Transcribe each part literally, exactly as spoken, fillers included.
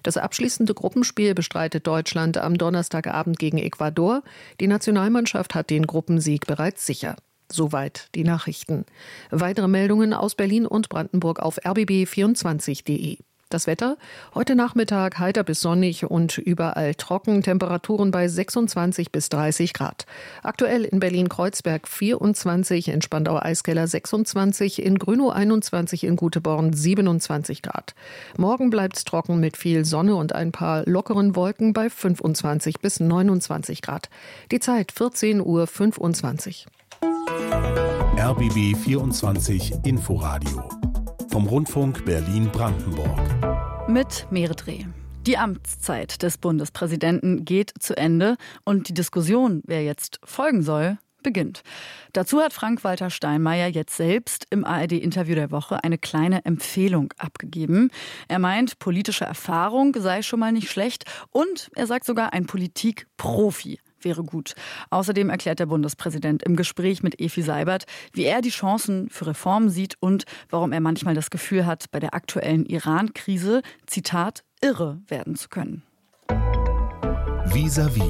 Das abschließende Gruppenspiel bestreitet Deutschland am Donnerstagabend gegen Ecuador. Die Nationalmannschaft hat den Gruppensieg bereits sicher. Soweit die Nachrichten. Weitere Meldungen aus Berlin und Brandenburg auf r b b vierundzwanzig punkt d e. Das Wetter? Heute Nachmittag heiter bis sonnig und überall trocken. Temperaturen bei sechsundzwanzig bis dreißig Grad. Aktuell in Berlin-Kreuzberg vierundzwanzig, in Spandau-Eiskeller sechsundzwanzig, in Grünow einundzwanzig, in Güteborn siebenundzwanzig Grad. Morgen bleibt's trocken mit viel Sonne und ein paar lockeren Wolken bei fünfundzwanzig bis neunundzwanzig Grad. Die Zeit vierzehn Uhr fünfundzwanzig. R B B vierundzwanzig Inforadio vom Rundfunk Berlin-Brandenburg. Mit Meredreh. Die Amtszeit des Bundespräsidenten geht zu Ende und die Diskussion, wer jetzt folgen soll, beginnt. Dazu hat Frank-Walter Steinmeier jetzt selbst im A R D-Interview der Woche eine kleine Empfehlung abgegeben. Er meint, politische Erfahrung sei schon mal nicht schlecht und er sagt sogar, ein Politikprofi wäre gut. Außerdem erklärt der Bundespräsident im Gespräch mit Efi Seibert, wie er die Chancen für Reformen sieht und warum er manchmal das Gefühl hat, bei der aktuellen Iran-Krise, Zitat, irre werden zu können. Vis-à-vis.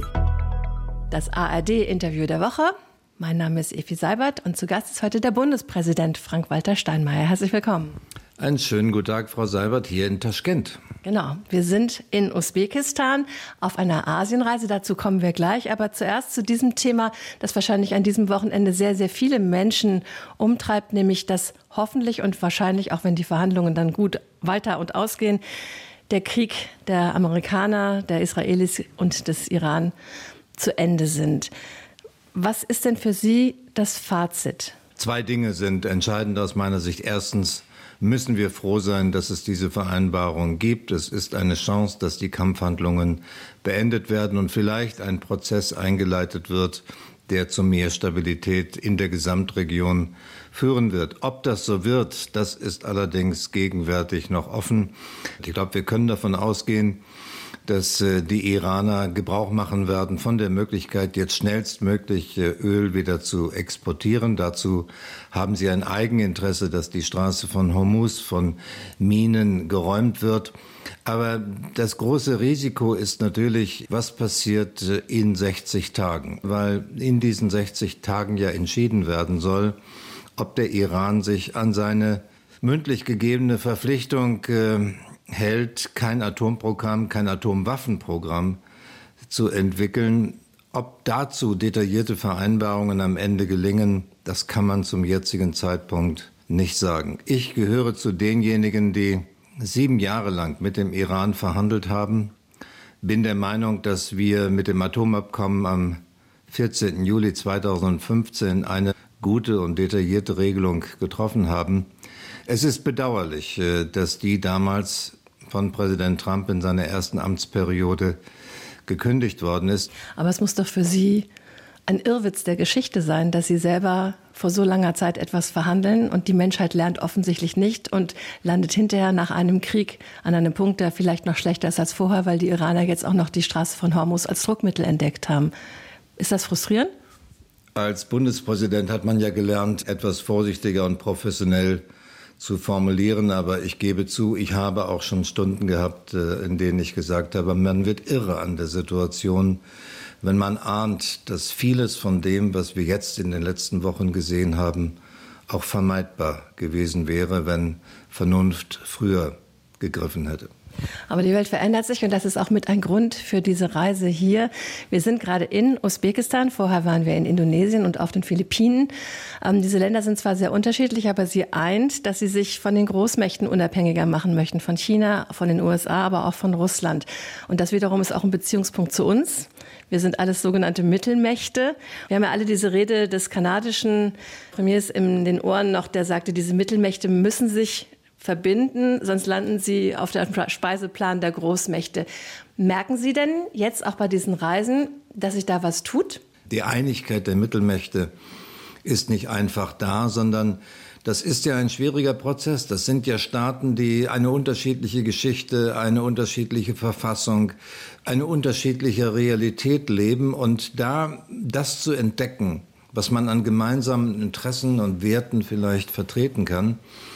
Das A R D-Interview der Woche. Mein Name ist Efi Seibert und zu Gast ist heute der Bundespräsident Frank-Walter Steinmeier. Herzlich willkommen. Einen schönen guten Tag, Frau Seibert, hier in Taschkent. Genau, wir sind in Usbekistan auf einer Asienreise, dazu kommen wir gleich. Aber zuerst zu diesem Thema, das wahrscheinlich an diesem Wochenende sehr, sehr viele Menschen umtreibt, nämlich dass hoffentlich und wahrscheinlich, auch wenn die Verhandlungen dann gut weiter und ausgehen, der Krieg der Amerikaner, der Israelis und des Iran zu Ende sind. Was ist denn für Sie das Fazit? Zwei Dinge sind entscheidend aus meiner Sicht. Erstens müssen wir froh sein, dass es diese Vereinbarung gibt. Es ist eine Chance, dass die Kampfhandlungen beendet werden und vielleicht ein Prozess eingeleitet wird, der zu mehr Stabilität in der Gesamtregion führen wird. Ob das so wird, das ist allerdings gegenwärtig noch offen. Ich glaube, wir können davon ausgehen, dass die Iraner Gebrauch machen werden von der Möglichkeit, jetzt schnellstmöglich Öl wieder zu exportieren. Dazu haben sie ein Eigeninteresse, dass die Straße von Hormuz von Minen geräumt wird. Aber das große Risiko ist natürlich, was passiert in sechzig Tagen, weil in diesen sechzig Tagen ja entschieden werden soll, ob der Iran sich an seine mündlich gegebene Verpflichtung äh, hält, kein Atomprogramm, kein Atomwaffenprogramm zu entwickeln. Ob dazu detaillierte Vereinbarungen am Ende gelingen, das kann man zum jetzigen Zeitpunkt nicht sagen. Ich gehöre zu denjenigen, die sieben Jahre lang mit dem Iran verhandelt haben. Bin der Meinung, dass wir mit dem Atomabkommen am vierzehnten Juli zweitausendfünfzehn eine gute und detaillierte Regelung getroffen haben. Es ist bedauerlich, dass die damals von Präsident Trump in seiner ersten Amtsperiode gekündigt worden ist. Aber es muss doch für Sie ein Irrwitz der Geschichte sein, dass Sie selber vor so langer Zeit etwas verhandeln und die Menschheit lernt offensichtlich nicht und landet hinterher nach einem Krieg an einem Punkt, der vielleicht noch schlechter ist als vorher, weil die Iraner jetzt auch noch die Straße von Hormuz als Druckmittel entdeckt haben. Ist das frustrierend? Als Bundespräsident hat man ja gelernt, etwas vorsichtiger und professionell zu formulieren. Aber ich gebe zu, ich habe auch schon Stunden gehabt, in denen ich gesagt habe, man wird irre an der Situation, wenn man ahnt, dass vieles von dem, was wir jetzt in den letzten Wochen gesehen haben, auch vermeidbar gewesen wäre, wenn Vernunft früher gegriffen hätte. Aber die Welt verändert sich und das ist auch mit ein Grund für diese Reise hier. Wir sind gerade in Usbekistan, vorher waren wir in Indonesien und auf den Philippinen. Ähm, diese Länder sind zwar sehr unterschiedlich, aber sie eint, dass sie sich von den Großmächten unabhängiger machen möchten, von China, von den U S A, aber auch von Russland. Und das wiederum ist auch ein Beziehungspunkt zu uns. Wir sind alles sogenannte Mittelmächte. Wir haben ja alle diese Rede des kanadischen Premiers in den Ohren noch, der sagte, diese Mittelmächte müssen sich verbinden, sonst landen sie auf dem Speiseplan der Großmächte. Merken Sie denn jetzt auch bei diesen Reisen, dass sich da was tut? Die Einigkeit der Mittelmächte ist nicht einfach da, sondern das ist ja ein schwieriger Prozess. Das sind ja Staaten, die eine unterschiedliche Geschichte, eine unterschiedliche Verfassung, eine unterschiedliche Realität leben. Und da das zu entdecken, was man an gemeinsamen Interessen und Werten vielleicht vertreten kann,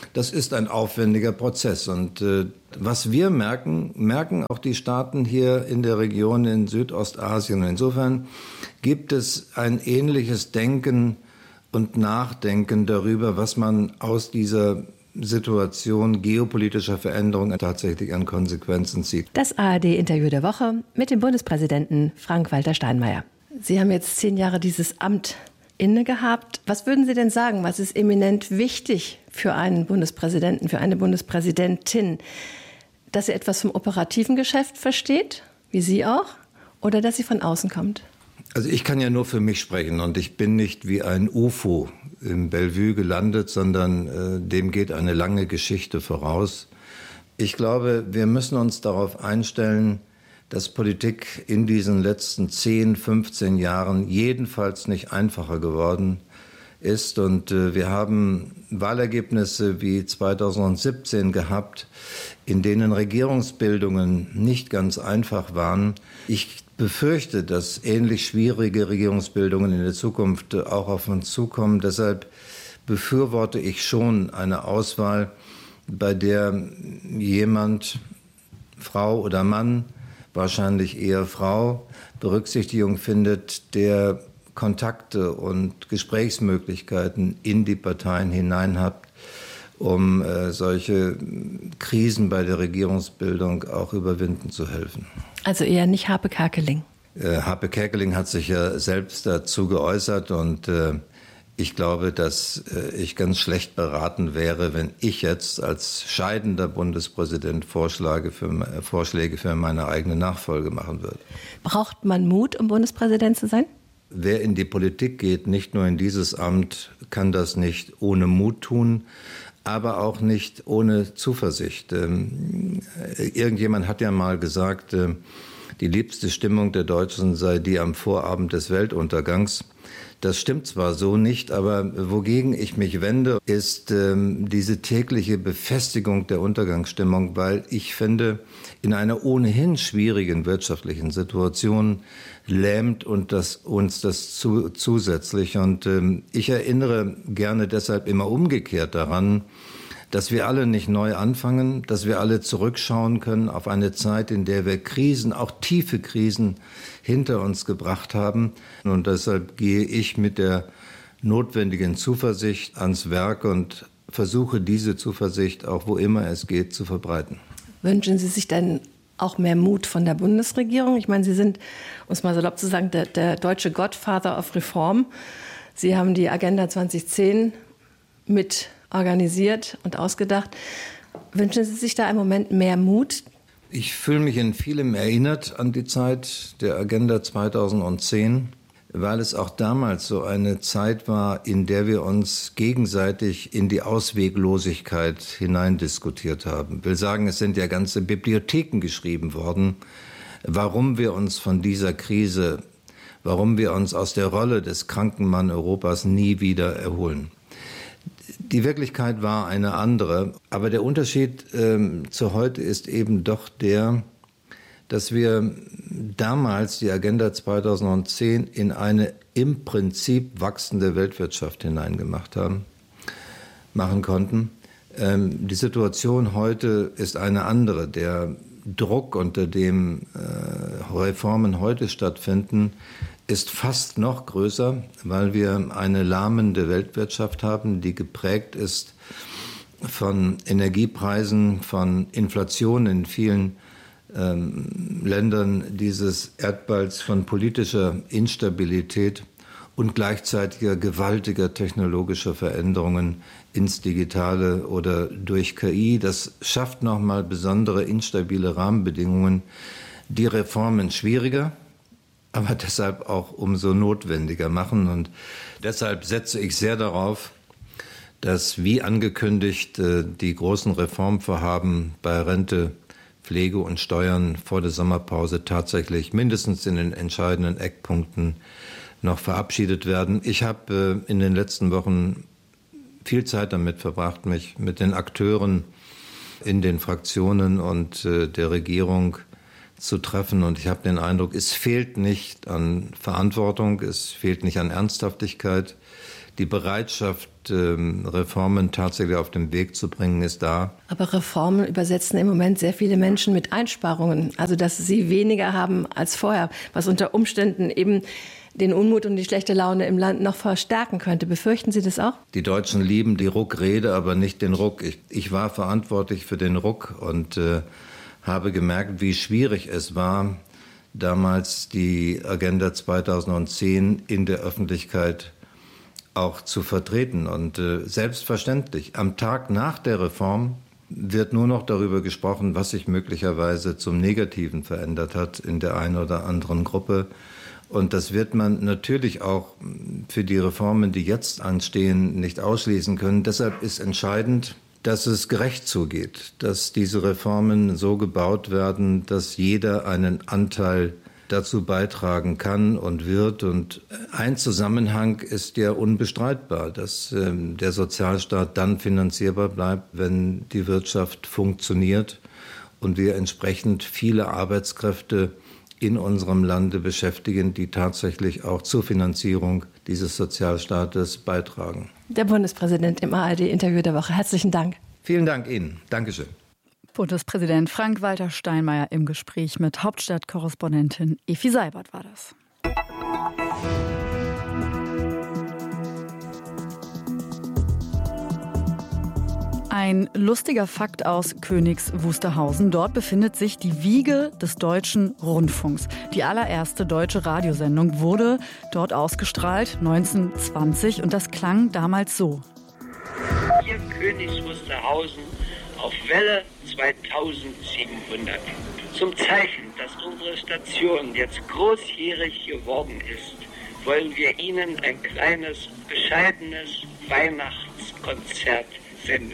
Das ist ein aufwendiger Prozess. Und äh, was wir merken, merken auch die Staaten hier in der Region in Südostasien. Insofern gibt es ein ähnliches Denken und Nachdenken darüber, was man aus dieser Situation geopolitischer Veränderungen tatsächlich an Konsequenzen zieht. Das A R D-Interview der Woche mit dem Bundespräsidenten Frank-Walter Steinmeier. Sie haben jetzt zehn Jahre dieses Amt inne gehabt. Was würden Sie denn sagen, was ist eminent wichtig für einen Bundespräsidenten, für eine Bundespräsidentin? Dass sie etwas vom operativen Geschäft versteht, wie Sie auch, oder dass sie von außen kommt? Also ich kann ja nur für mich sprechen und ich bin nicht wie ein U F O im Bellevue gelandet, sondern äh, dem geht eine lange Geschichte voraus. Ich glaube, wir müssen uns darauf einstellen, dass Politik in diesen letzten zehn, fünfzehn Jahren jedenfalls nicht einfacher geworden ist. Und äh, wir haben Wahlergebnisse wie zweitausendsiebzehn gehabt, in denen Regierungsbildungen nicht ganz einfach waren. Ich befürchte, dass ähnlich schwierige Regierungsbildungen in der Zukunft auch auf uns zukommen. Deshalb befürworte ich schon eine Auswahl, bei der jemand, Frau oder Mann, wahrscheinlich eher Frau, Berücksichtigung findet, der Kontakte und Gesprächsmöglichkeiten in die Parteien hinein hat, um äh, solche Krisen bei der Regierungsbildung auch überwinden zu helfen. Also eher nicht Harpe Kerkeling. Äh, Harpe Kerkeling hat sich ja selbst dazu geäußert und äh, ich glaube, dass äh, ich ganz schlecht beraten wäre, wenn ich jetzt als scheidender Bundespräsident Vorschläge für, äh, Vorschläge für meine eigene Nachfolge machen würde. Braucht man Mut, um Bundespräsident zu sein? Wer in die Politik geht, nicht nur in dieses Amt, kann das nicht ohne Mut tun, aber auch nicht ohne Zuversicht. Ähm, irgendjemand hat ja mal gesagt, äh, die liebste Stimmung der Deutschen sei die am Vorabend des Weltuntergangs. Das stimmt zwar so nicht, aber wogegen ich mich wende, ist ähm, diese tägliche Befestigung der Untergangsstimmung, weil ich finde, in einer ohnehin schwierigen wirtschaftlichen Situation lähmt und das, uns das zu, zusätzlich. Und ähm, ich erinnere gerne deshalb immer umgekehrt daran, dass wir alle nicht neu anfangen, dass wir alle zurückschauen können auf eine Zeit, in der wir Krisen, auch tiefe Krisen, hinter uns gebracht haben. Und deshalb gehe ich mit der notwendigen Zuversicht ans Werk und versuche diese Zuversicht, auch wo immer es geht, zu verbreiten. Wünschen Sie sich denn auch mehr Mut von der Bundesregierung? Ich meine, Sie sind, um es mal salopp zu sagen, der, der deutsche Godfather of Reform. Sie haben die Agenda zwanzig zehn mit organisiert und ausgedacht. Wünschen Sie sich da im Moment mehr Mut? Ich fühle mich in vielem erinnert an die Zeit der Agenda zweitausendzehn, weil es auch damals so eine Zeit war, in der wir uns gegenseitig in die Ausweglosigkeit hineindiskutiert haben. Ich will sagen, es sind ja ganze Bibliotheken geschrieben worden, warum wir uns von dieser Krise, warum wir uns aus der Rolle des kranken Mann Europas nie wieder erholen. Die Wirklichkeit war eine andere, aber der Unterschied ähm, zu heute ist eben doch der, dass wir damals die Agenda zweitausendzehn in eine im Prinzip wachsende Weltwirtschaft hineingemacht haben, machen konnten. Ähm, die Situation heute ist eine andere. Der Druck, unter dem äh, Reformen heute stattfinden, ist fast noch größer, weil wir eine lahmende Weltwirtschaft haben, die geprägt ist von Energiepreisen, von Inflation in vielen ähm, Ländern dieses Erdballs, von politischer Instabilität und gleichzeitiger gewaltiger technologischer Veränderungen ins Digitale oder durch K I. Das schafft nochmal besondere instabile Rahmenbedingungen, die Reformen schwieriger, aber deshalb auch umso notwendiger machen. Und deshalb setze ich sehr darauf, dass wie angekündigt die großen Reformvorhaben bei Rente, Pflege und Steuern vor der Sommerpause tatsächlich mindestens in den entscheidenden Eckpunkten noch verabschiedet werden. Ich habe in den letzten Wochen viel Zeit damit verbracht, mich mit den Akteuren in den Fraktionen und der Regierung zu treffen. Und ich habe den Eindruck, es fehlt nicht an Verantwortung, es fehlt nicht an Ernsthaftigkeit. Die Bereitschaft, Zeit, Reformen tatsächlich auf den Weg zu bringen, ist da. Aber Reformen übersetzen im Moment sehr viele Menschen mit Einsparungen. Also dass sie weniger haben als vorher, was unter Umständen eben den Unmut und die schlechte Laune im Land noch verstärken könnte. Befürchten Sie das auch? Die Deutschen lieben die Ruckrede, aber nicht den Ruck. Ich, ich war verantwortlich für den Ruck und äh, habe gemerkt, wie schwierig es war, damals die Agenda zweitausendzehn in der Öffentlichkeit auch zu vertreten. Und äh, selbstverständlich, am Tag nach der Reform wird nur noch darüber gesprochen, was sich möglicherweise zum Negativen verändert hat in der einen oder anderen Gruppe. Und das wird man natürlich auch für die Reformen, die jetzt anstehen, nicht ausschließen können. Deshalb ist entscheidend, dass es gerecht zugeht, dass diese Reformen so gebaut werden, dass jeder einen Anteil dazu beitragen kann und wird. Und ein Zusammenhang ist ja unbestreitbar, dass äh, der Sozialstaat dann finanzierbar bleibt, wenn die Wirtschaft funktioniert und wir entsprechend viele Arbeitskräfte in unserem Lande beschäftigen, die tatsächlich auch zur Finanzierung dieses Sozialstaates beitragen. Der Bundespräsident im A R D-Interview der Woche. Herzlichen Dank. Vielen Dank Ihnen. Dankeschön. Bundespräsident Frank-Walter Steinmeier im Gespräch mit Hauptstadtkorrespondentin Effi Seibert war das. Ein lustiger Fakt aus Königs Wusterhausen. Dort befindet sich die Wiege des deutschen Rundfunks. Die allererste deutsche Radiosendung wurde dort ausgestrahlt, neunzehnhundertzwanzig, und das klang damals so. Hier Königs Wusterhausen auf Welle zweitausendsiebenhundert. Zum Zeichen, dass unsere Station jetzt großjährig geworden ist, wollen wir Ihnen ein kleines, bescheidenes Weihnachtskonzert senden.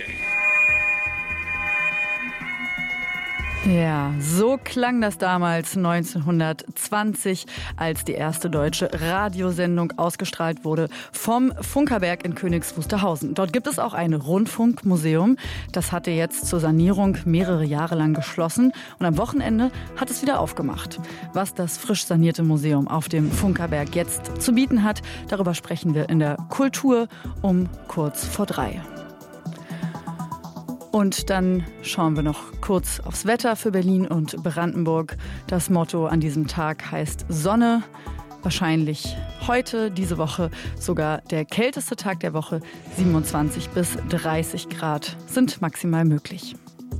Ja, so klang das damals neunzehnhundertzwanzig, als die erste deutsche Radiosendung ausgestrahlt wurde vom Funkerberg in Königs Wusterhausen. Dort gibt es auch ein Rundfunkmuseum. Das hatte jetzt zur Sanierung mehrere Jahre lang geschlossen und am Wochenende hat es wieder aufgemacht. Was das frisch sanierte Museum auf dem Funkerberg jetzt zu bieten hat, darüber sprechen wir in der Kultur um kurz vor drei. Und dann schauen wir noch kurz aufs Wetter für Berlin und Brandenburg. Das Motto an diesem Tag heißt Sonne. Wahrscheinlich heute, diese Woche, sogar der kälteste Tag der Woche. siebenundzwanzig bis dreißig Grad sind maximal möglich.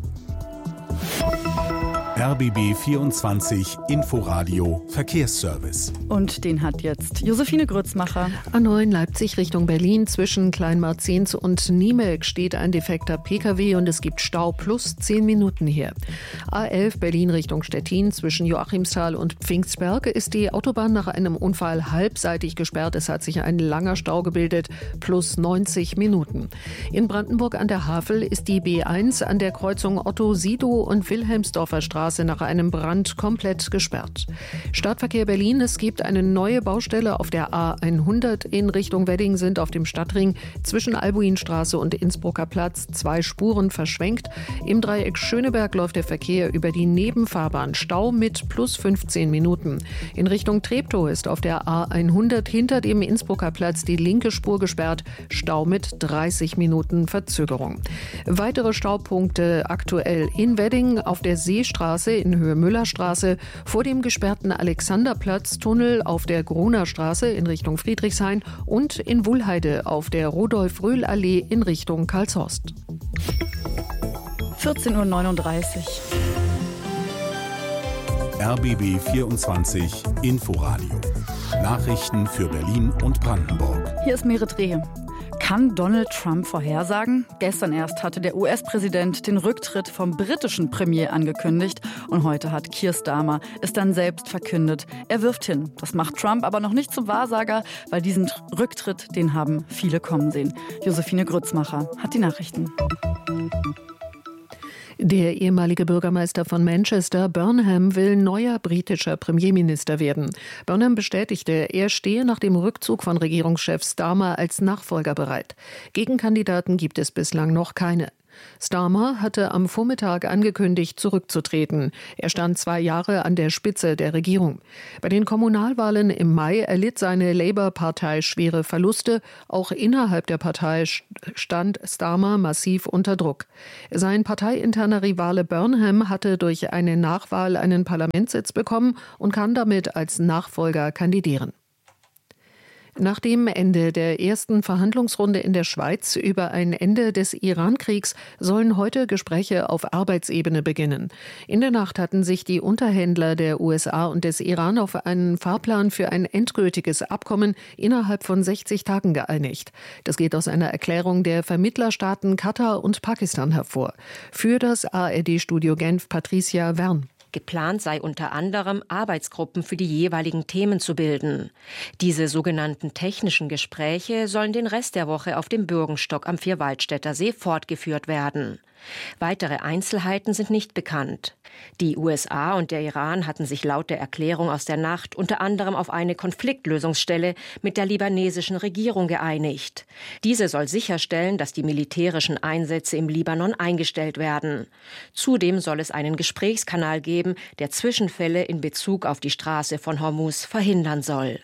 R B B vierundzwanzig Inforadio Verkehrsservice. Und den hat jetzt Josephine Grützmacher. A neun Leipzig Richtung Berlin zwischen Kleinmarzens und Niemelk steht ein defekter Pkw und es gibt Stau plus zehn Minuten hier. A elf Berlin Richtung Stettin zwischen Joachimsthal und Pfingstberg ist die Autobahn nach einem Unfall halbseitig gesperrt. Es hat sich ein langer Stau gebildet, plus neunzig Minuten. In Brandenburg an der Havel ist die B eins an der Kreuzung Otto-Sidow und Wilhelmsdorfer Straße nach einem Brand komplett gesperrt. Stadtverkehr Berlin, es gibt eine neue Baustelle auf der A hundert in Richtung Wedding, sind auf dem Stadtring zwischen Albuinstraße und Innsbrucker Platz zwei Spuren verschwenkt. Im Dreieck Schöneberg läuft der Verkehr über die Nebenfahrbahn, Stau mit plus fünfzehn Minuten. In Richtung Treptow ist auf der A hundert hinter dem Innsbrucker Platz die linke Spur gesperrt, Stau mit dreißig Minuten Verzögerung. Weitere Staupunkte aktuell in Wedding auf der Seestraße in Höhe Müllerstraße, vor dem gesperrten Alexanderplatz-Tunnel auf der Gruner Straße in Richtung Friedrichshain und in Wuhlheide auf der Rudolf-Röhl-Allee in Richtung Karlshorst. vierzehn Uhr neununddreißig. R B B vierundzwanzig Inforadio. Nachrichten für Berlin und Brandenburg. Hier ist Merit Rehe. Kann Donald Trump vorhersagen? Gestern erst hatte der U S-Präsident den Rücktritt vom britischen Premier angekündigt und heute hat Keir Starmer es dann selbst verkündet. Er wirft hin. Das macht Trump aber noch nicht zum Wahrsager, weil diesen Rücktritt, den haben viele kommen sehen. Josephine Grützmacher hat die Nachrichten. Der ehemalige Bürgermeister von Manchester, Burnham, will neuer britischer Premierminister werden. Burnham bestätigte, er stehe nach dem Rückzug von Regierungschef Starmer als Nachfolger bereit. Gegenkandidaten gibt es bislang noch keine. Starmer hatte am Vormittag angekündigt, zurückzutreten. Er stand zwei Jahre an der Spitze der Regierung. Bei den Kommunalwahlen im Mai erlitt seine Labour-Partei schwere Verluste. Auch innerhalb der Partei stand Starmer massiv unter Druck. Sein parteiinterner Rivale Burnham hatte durch eine Nachwahl einen Parlamentssitz bekommen und kann damit als Nachfolger kandidieren. Nach dem Ende der ersten Verhandlungsrunde in der Schweiz über ein Ende des Iran-Kriegs sollen heute Gespräche auf Arbeitsebene beginnen. In der Nacht hatten sich die Unterhändler der U S A und des Iran auf einen Fahrplan für ein endgültiges Abkommen innerhalb von sechzig Tagen geeinigt. Das geht aus einer Erklärung der Vermittlerstaaten Katar und Pakistan hervor. Für das A R D-Studio Genf Patricia Wern. Geplant sei unter anderem, Arbeitsgruppen für die jeweiligen Themen zu bilden. Diese sogenannten technischen Gespräche sollen den Rest der Woche auf dem Bürgenstock am Vierwaldstätter See fortgeführt werden. Weitere Einzelheiten sind nicht bekannt. Die U S A und der Iran hatten sich laut der Erklärung aus der Nacht unter anderem auf eine Konfliktlösungsstelle mit der libanesischen Regierung geeinigt. Diese soll sicherstellen, dass die militärischen Einsätze im Libanon eingestellt werden. Zudem soll es einen Gesprächskanal geben, der Zwischenfälle in Bezug auf die Straße von Hormuz verhindern soll.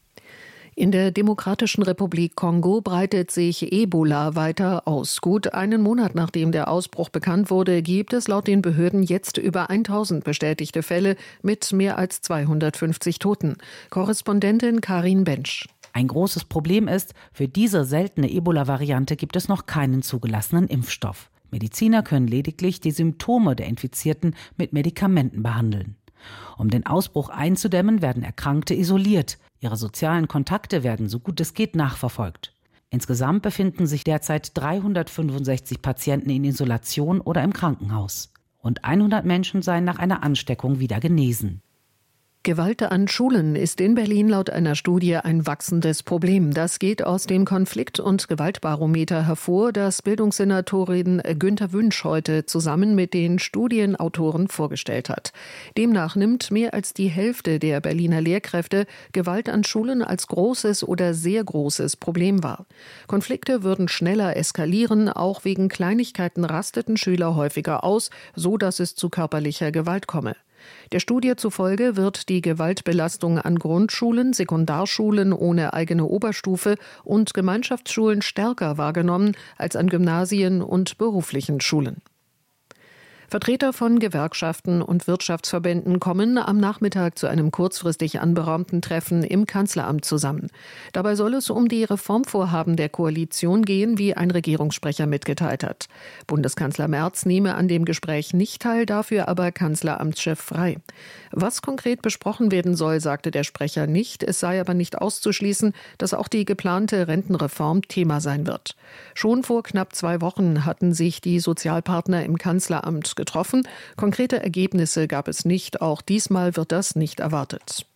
In der Demokratischen Republik Kongo breitet sich Ebola weiter aus. Gut einen Monat nachdem der Ausbruch bekannt wurde, gibt es laut den Behörden jetzt über tausend bestätigte Fälle mit mehr als zweihundertfünfzig Toten. Korrespondentin Karin Bensch. Ein großes Problem ist, für diese seltene Ebola-Variante gibt es noch keinen zugelassenen Impfstoff. Mediziner können lediglich die Symptome der Infizierten mit Medikamenten behandeln. Um den Ausbruch einzudämmen, werden Erkrankte isoliert. Ihre sozialen Kontakte werden so gut es geht nachverfolgt. Insgesamt befinden sich derzeit dreihundertfünfundsechzig Patienten in Isolation oder im Krankenhaus. Rund hundert Menschen seien nach einer Ansteckung wieder genesen. Gewalt an Schulen ist in Berlin laut einer Studie ein wachsendes Problem. Das geht aus dem Konflikt- und Gewaltbarometer hervor, das Bildungssenatorin Günter Wünsch heute zusammen mit den Studienautoren vorgestellt hat. Demnach nimmt mehr als die Hälfte der Berliner Lehrkräfte Gewalt an Schulen als großes oder sehr großes Problem wahr. Konflikte würden schneller eskalieren, auch wegen Kleinigkeiten rasteten Schüler häufiger aus, so dass es zu körperlicher Gewalt komme. Der Studie zufolge wird die Gewaltbelastung an Grundschulen, Sekundarschulen ohne eigene Oberstufe und Gemeinschaftsschulen stärker wahrgenommen als an Gymnasien und beruflichen Schulen. Vertreter von Gewerkschaften und Wirtschaftsverbänden kommen am Nachmittag zu einem kurzfristig anberaumten Treffen im Kanzleramt zusammen. Dabei soll es um die Reformvorhaben der Koalition gehen, wie ein Regierungssprecher mitgeteilt hat. Bundeskanzler Merz nehme an dem Gespräch nicht teil, dafür aber Kanzleramtschef Frey. Was konkret besprochen werden soll, sagte der Sprecher nicht. Es sei aber nicht auszuschließen, dass auch die geplante Rentenreform Thema sein wird. Schon vor knapp zwei Wochen hatten sich die Sozialpartner im Kanzleramt getroffen. Konkrete Ergebnisse gab es nicht. Auch diesmal wird das nicht erwartet.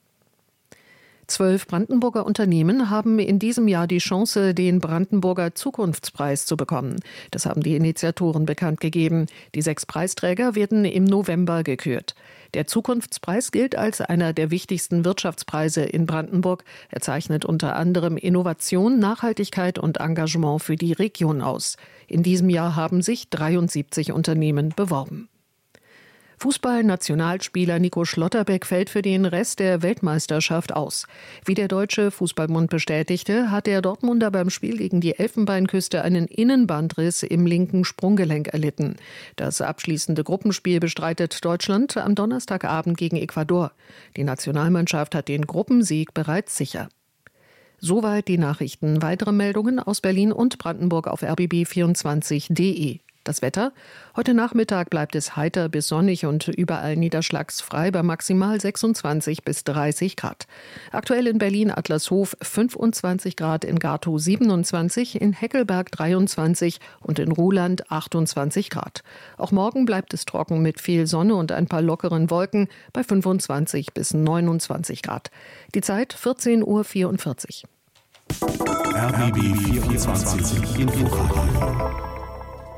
Zwölf Brandenburger Unternehmen haben in diesem Jahr die Chance, den Brandenburger Zukunftspreis zu bekommen. Das haben die Initiatoren bekannt gegeben. Die sechs Preisträger werden im November gekürt. Der Zukunftspreis gilt als einer der wichtigsten Wirtschaftspreise in Brandenburg. Er zeichnet unter anderem Innovation, Nachhaltigkeit und Engagement für die Region aus. In diesem Jahr haben sich dreiundsiebzig Unternehmen beworben. Fußball-Nationalspieler Nico Schlotterbeck fällt für den Rest der Weltmeisterschaft aus. Wie der Deutsche Fußballbund bestätigte, hat der Dortmunder beim Spiel gegen die Elfenbeinküste einen Innenbandriss im linken Sprunggelenk erlitten. Das abschließende Gruppenspiel bestreitet Deutschland am Donnerstagabend gegen Ecuador. Die Nationalmannschaft hat den Gruppensieg bereits sicher. Soweit die Nachrichten. Weitere Meldungen aus Berlin und Brandenburg auf r b b vierundzwanzig punkt d e. Das Wetter? Heute Nachmittag bleibt es heiter bis sonnig und überall niederschlagsfrei bei maximal sechsundzwanzig bis dreißig Grad. Aktuell in Berlin-Adlershof fünfundzwanzig Grad, in Gatow siebenundzwanzig, in Heckelberg dreiundzwanzig und in Ruhland achtundzwanzig Grad. Auch morgen bleibt es trocken mit viel Sonne und ein paar lockeren Wolken bei fünfundzwanzig bis neunundzwanzig Grad. Die Zeit vierzehn Uhr vierundvierzig. R B B vierundzwanzig Inforadio.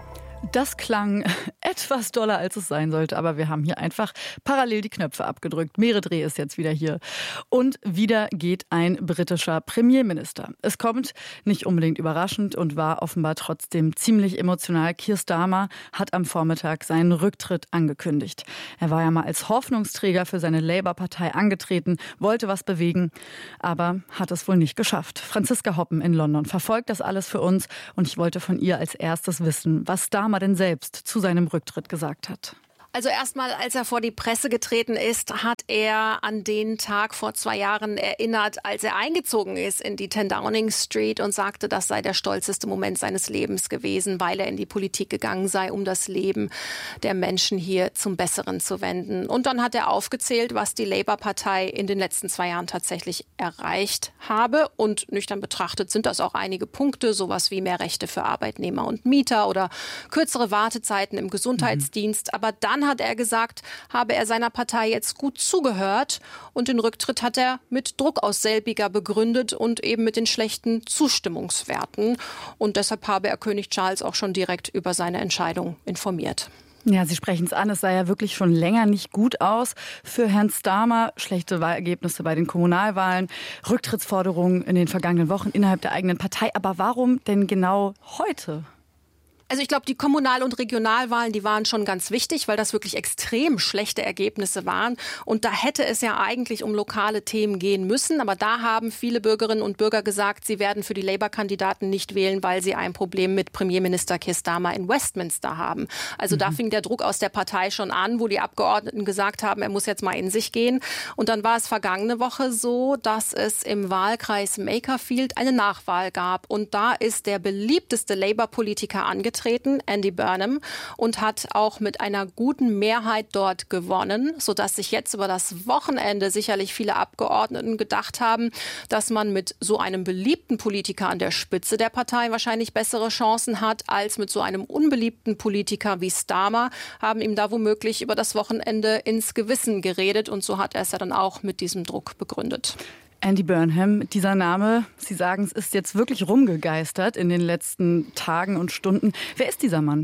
Das klang etwas doller, als es sein sollte, aber wir haben hier einfach parallel die Knöpfe abgedrückt. Meredith ist jetzt wieder hier. Und wieder geht ein britischer Premierminister. Es kommt nicht unbedingt überraschend und war offenbar trotzdem ziemlich emotional. Keir Starmer hat am Vormittag seinen Rücktritt angekündigt. Er war ja mal als Hoffnungsträger für seine Labour-Partei angetreten, wollte was bewegen, aber hat es wohl nicht geschafft. Franziska Hoppen in London verfolgt das alles für uns und ich wollte von ihr als erstes wissen, was Starmer denn selbst zu seinem Rücktritt gesagt hat. Also erstmal, als er vor die Presse getreten ist, hat er an den Tag vor zwei Jahren erinnert, als er eingezogen ist in die ten Downing Street und sagte, das sei der stolzeste Moment seines Lebens gewesen, weil er in die Politik gegangen sei, um das Leben der Menschen hier zum Besseren zu wenden. Und dann hat er aufgezählt, was die Labour-Partei in den letzten zwei Jahren tatsächlich erreicht habe. Und nüchtern betrachtet sind das auch einige Punkte, sowas wie mehr Rechte für Arbeitnehmer und Mieter oder kürzere Wartezeiten im Gesundheitsdienst. Mhm. Aber dann hat er gesagt, habe er seiner Partei jetzt gut zugehört und den Rücktritt hat er mit Druck aus selbiger begründet und eben mit den schlechten Zustimmungswerten. Und deshalb habe er König Charles auch schon direkt über seine Entscheidung informiert. Ja, Sie sprechen es an, es sah ja wirklich schon länger nicht gut aus für Herrn Starmer. Schlechte Wahlergebnisse bei den Kommunalwahlen, Rücktrittsforderungen in den vergangenen Wochen innerhalb der eigenen Partei. Aber warum denn genau heute? Also ich glaube, die Kommunal- und Regionalwahlen, die waren schon ganz wichtig, weil das wirklich extrem schlechte Ergebnisse waren. Und da hätte es ja eigentlich um lokale Themen gehen müssen. Aber da haben viele Bürgerinnen und Bürger gesagt, sie werden für die Labour-Kandidaten nicht wählen, weil sie ein Problem mit Premierminister Keir Starmer in Westminster haben. Also mhm. da fing der Druck aus der Partei schon an, wo die Abgeordneten gesagt haben, er muss jetzt mal in sich gehen. Und dann war es vergangene Woche so, dass es im Wahlkreis Makerfield eine Nachwahl gab. Und da ist der beliebteste Labour-Politiker angetreten, Andy Burnham, und hat auch mit einer guten Mehrheit dort gewonnen, sodass sich jetzt über das Wochenende sicherlich viele Abgeordneten gedacht haben, dass man mit so einem beliebten Politiker an der Spitze der Partei wahrscheinlich bessere Chancen hat, als mit so einem unbeliebten Politiker wie Starmer, haben ihm da womöglich über das Wochenende ins Gewissen geredet und so hat er es ja dann auch mit diesem Druck begründet. Andy Burnham, dieser Name, Sie sagen, es ist jetzt wirklich rumgegeistert in den letzten Tagen und Stunden. Wer ist dieser Mann?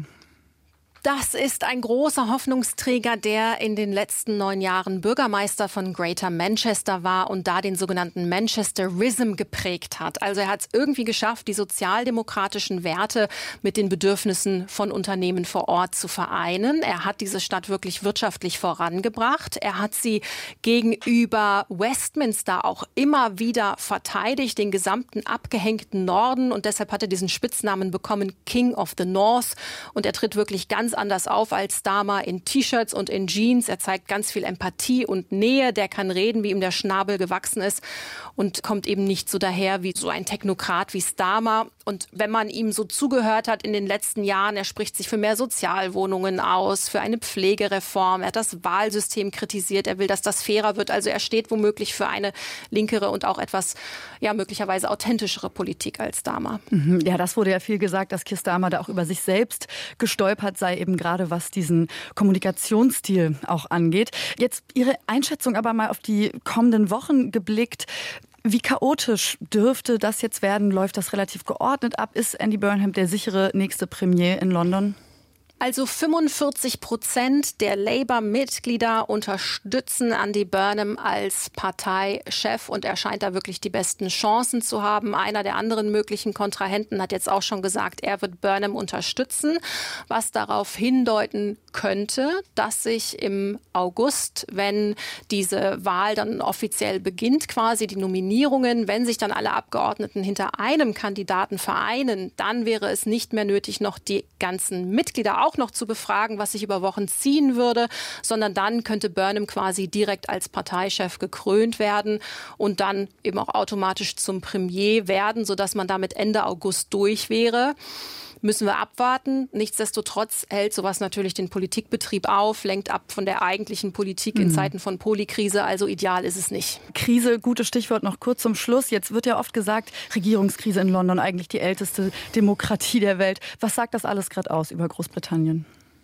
Das ist ein großer Hoffnungsträger, der in den letzten neun Jahren Bürgermeister von Greater Manchester war und da den sogenannten Manchesterism geprägt hat. Also er hat es irgendwie geschafft, die sozialdemokratischen Werte mit den Bedürfnissen von Unternehmen vor Ort zu vereinen. Er hat diese Stadt wirklich wirtschaftlich vorangebracht. Er hat sie gegenüber Westminster auch immer wieder verteidigt, den gesamten abgehängten Norden. Und deshalb hat er diesen Spitznamen bekommen, King of the North. Und er tritt wirklich ganz anders auf als Starmer in T-Shirts und in Jeans. Er zeigt ganz viel Empathie und Nähe. Der kann reden, wie ihm der Schnabel gewachsen ist und kommt eben nicht so daher wie so ein Technokrat wie Starmer. Und wenn man ihm so zugehört hat in den letzten Jahren, er spricht sich für mehr Sozialwohnungen aus, für eine Pflegereform. Er hat das Wahlsystem kritisiert. Er will, dass das fairer wird. Also er steht womöglich für eine linkere und auch etwas, ja, möglicherweise authentischere Politik als Starmer. Ja, das wurde ja viel gesagt, dass Keir Starmer da auch über sich selbst gestolpert sei, eben gerade was diesen Kommunikationsstil auch angeht. Jetzt Ihre Einschätzung aber mal auf die kommenden Wochen geblickt. Wie chaotisch dürfte das jetzt werden? Läuft das relativ geordnet ab? Ist Andy Burnham der sichere nächste Premier in London? Also fünfundvierzig Prozent der Labour-Mitglieder unterstützen Andy Burnham als Parteichef und er scheint da wirklich die besten Chancen zu haben. Einer der anderen möglichen Kontrahenten hat jetzt auch schon gesagt, er wird Burnham unterstützen, was darauf hindeuten könnte, dass sich im August, wenn diese Wahl dann offiziell beginnt, quasi die Nominierungen, wenn sich dann alle Abgeordneten hinter einem Kandidaten vereinen, dann wäre es nicht mehr nötig, noch die ganzen Mitglieder auch noch zu befragen, was sich über Wochen ziehen würde, sondern dann könnte Burnham quasi direkt als Parteichef gekrönt werden und dann eben auch automatisch zum Premier werden, sodass man damit Ende August durch wäre. Müssen wir abwarten. Nichtsdestotrotz hält sowas natürlich den Politikbetrieb auf, lenkt ab von der eigentlichen Politik in Zeiten von Polikrise. Also ideal ist es nicht. Krise, gutes Stichwort noch kurz zum Schluss. Jetzt wird ja oft gesagt, Regierungskrise in London, eigentlich die älteste Demokratie der Welt. Was sagt das alles gerade aus über Großbritannien?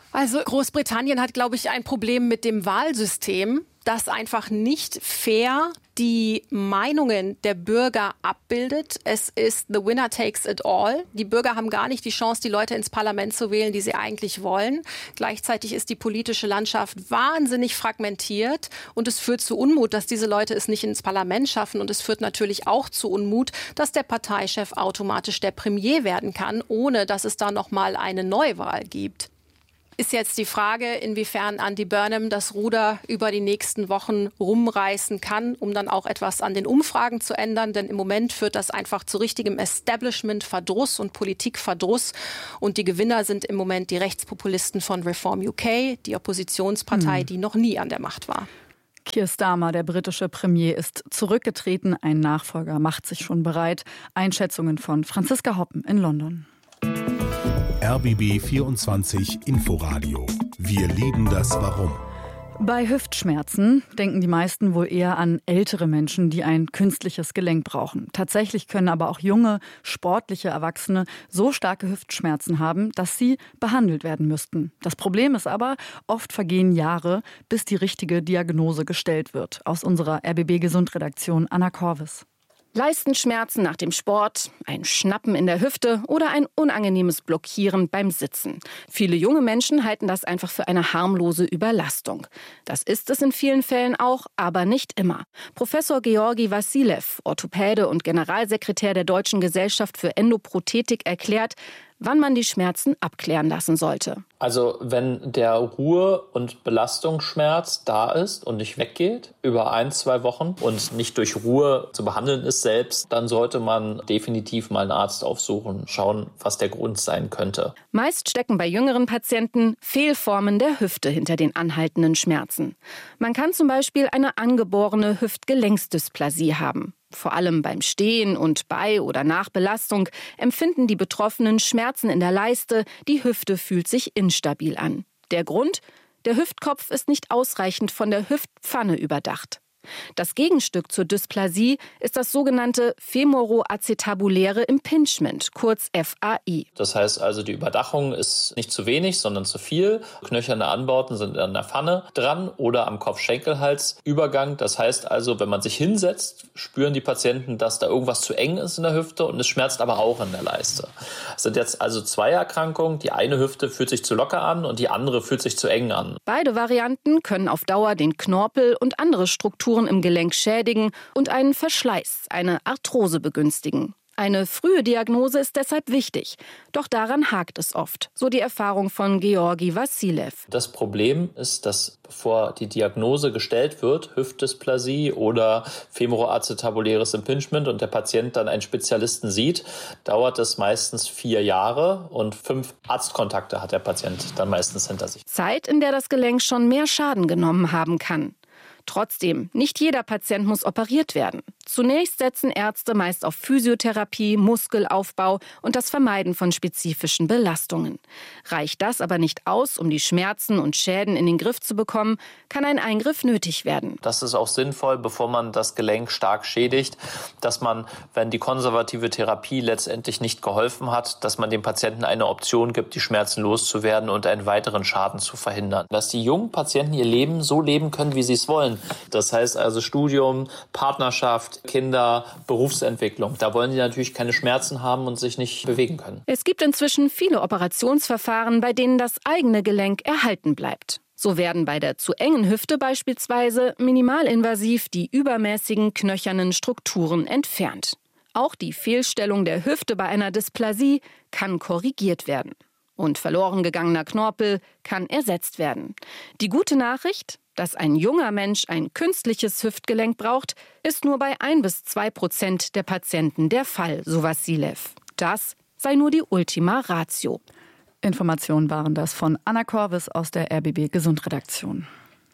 Also Großbritannien hat, glaube ich, ein Problem mit dem Wahlsystem, das einfach nicht fair die Meinungen der Bürger abbildet. Es ist the winner takes it all. Die Bürger haben gar nicht die Chance, die Leute ins Parlament zu wählen, die sie eigentlich wollen. Gleichzeitig ist die politische Landschaft wahnsinnig fragmentiert und es führt zu Unmut, dass diese Leute es nicht ins Parlament schaffen. Und es führt natürlich auch zu Unmut, dass der Parteichef automatisch der Premier werden kann, ohne dass es da noch mal eine Neuwahl gibt. Ist jetzt die Frage, inwiefern Andy Burnham das Ruder über die nächsten Wochen rumreißen kann, um dann auch etwas an den Umfragen zu ändern. Denn im Moment führt das einfach zu richtigem Establishment-Verdruss und Politik-Verdruss. Und die Gewinner sind im Moment die Rechtspopulisten von Reform U K, die Oppositionspartei, hm. die noch nie an der Macht war. Keir Starmer, der britische Premier, ist zurückgetreten. Ein Nachfolger macht sich schon bereit. Einschätzungen von Franziska Hoppen in London. R B B vierundzwanzig Inforadio. Wir lieben das Warum. Bei Hüftschmerzen denken die meisten wohl eher an ältere Menschen, die ein künstliches Gelenk brauchen. Tatsächlich können aber auch junge, sportliche Erwachsene so starke Hüftschmerzen haben, dass sie behandelt werden müssten. Das Problem ist aber, oft vergehen Jahre, bis die richtige Diagnose gestellt wird. Aus unserer R B B-Gesundredaktion Anna Korvis. Leistenschmerzen nach dem Sport, ein Schnappen in der Hüfte oder ein unangenehmes Blockieren beim Sitzen. Viele junge Menschen halten das einfach für eine harmlose Überlastung. Das ist es in vielen Fällen auch, aber nicht immer. Professor Georgi Wassilev, Orthopäde und Generalsekretär der Deutschen Gesellschaft für Endoprothetik, erklärt, wann man die Schmerzen abklären lassen sollte. Also wenn der Ruhe- und Belastungsschmerz da ist und nicht weggeht über ein, zwei Wochen und nicht durch Ruhe zu behandeln ist selbst, dann sollte man definitiv mal einen Arzt aufsuchen, schauen, was der Grund sein könnte. Meist stecken bei jüngeren Patienten Fehlformen der Hüfte hinter den anhaltenden Schmerzen. Man kann zum Beispiel eine angeborene Hüftgelenksdysplasie haben. Vor allem beim Stehen und bei oder nach Belastung empfinden die Betroffenen Schmerzen in der Leiste, die Hüfte fühlt sich instabil an. Der Grund? Der Hüftkopf ist nicht ausreichend von der Hüftpfanne überdacht. Das Gegenstück zur Dysplasie ist das sogenannte femoroacetabuläre Impingement, kurz F A I. Das heißt also, die Überdachung ist nicht zu wenig, sondern zu viel. Knöcherne Anbauten sind an der Pfanne dran oder am Kopf-Schenkel-Hals-Übergang. Das heißt also, wenn man sich hinsetzt, spüren die Patienten, dass da irgendwas zu eng ist in der Hüfte und es schmerzt aber auch in der Leiste. Es sind jetzt also zwei Erkrankungen. Die eine Hüfte fühlt sich zu locker an und die andere fühlt sich zu eng an. Beide Varianten können auf Dauer den Knorpel und andere Strukturen im Gelenk schädigen und einen Verschleiß, eine Arthrose begünstigen. Eine frühe Diagnose ist deshalb wichtig. Doch daran hakt es oft, so die Erfahrung von Georgi Wassilev. Das Problem ist, dass bevor die Diagnose gestellt wird, Hüftdysplasie oder femoroacetabuläres Impingement und der Patient dann einen Spezialisten sieht, dauert es meistens vier Jahre und fünf Arztkontakte hat der Patient dann meistens hinter sich. Zeit, in der das Gelenk schon mehr Schaden genommen haben kann. Trotzdem, nicht jeder Patient muss operiert werden. Zunächst setzen Ärzte meist auf Physiotherapie, Muskelaufbau und das Vermeiden von spezifischen Belastungen. Reicht das aber nicht aus, um die Schmerzen und Schäden in den Griff zu bekommen, kann ein Eingriff nötig werden. Das ist auch sinnvoll, bevor man das Gelenk stark schädigt, dass man, wenn die konservative Therapie letztendlich nicht geholfen hat, dass man dem Patienten eine Option gibt, die Schmerzen loszuwerden und einen weiteren Schaden zu verhindern. Dass die jungen Patienten ihr Leben so leben können, wie sie es wollen. Das heißt also Studium, Partnerschaft, Kinder, Berufsentwicklung. Da wollen die natürlich keine Schmerzen haben und sich nicht bewegen können. Es gibt inzwischen viele Operationsverfahren, bei denen das eigene Gelenk erhalten bleibt. So werden bei der zu engen Hüfte beispielsweise minimalinvasiv die übermäßigen knöchernen Strukturen entfernt. Auch die Fehlstellung der Hüfte bei einer Dysplasie kann korrigiert werden. Und verloren gegangener Knorpel kann ersetzt werden. Die gute Nachricht? Dass ein junger Mensch ein künstliches Hüftgelenk braucht, ist nur bei ein bis zwei Prozent der Patienten der Fall, so Wassilev. Das sei nur die Ultima Ratio. Informationen waren das von Anna Korvis aus der R B B Gesundredaktion.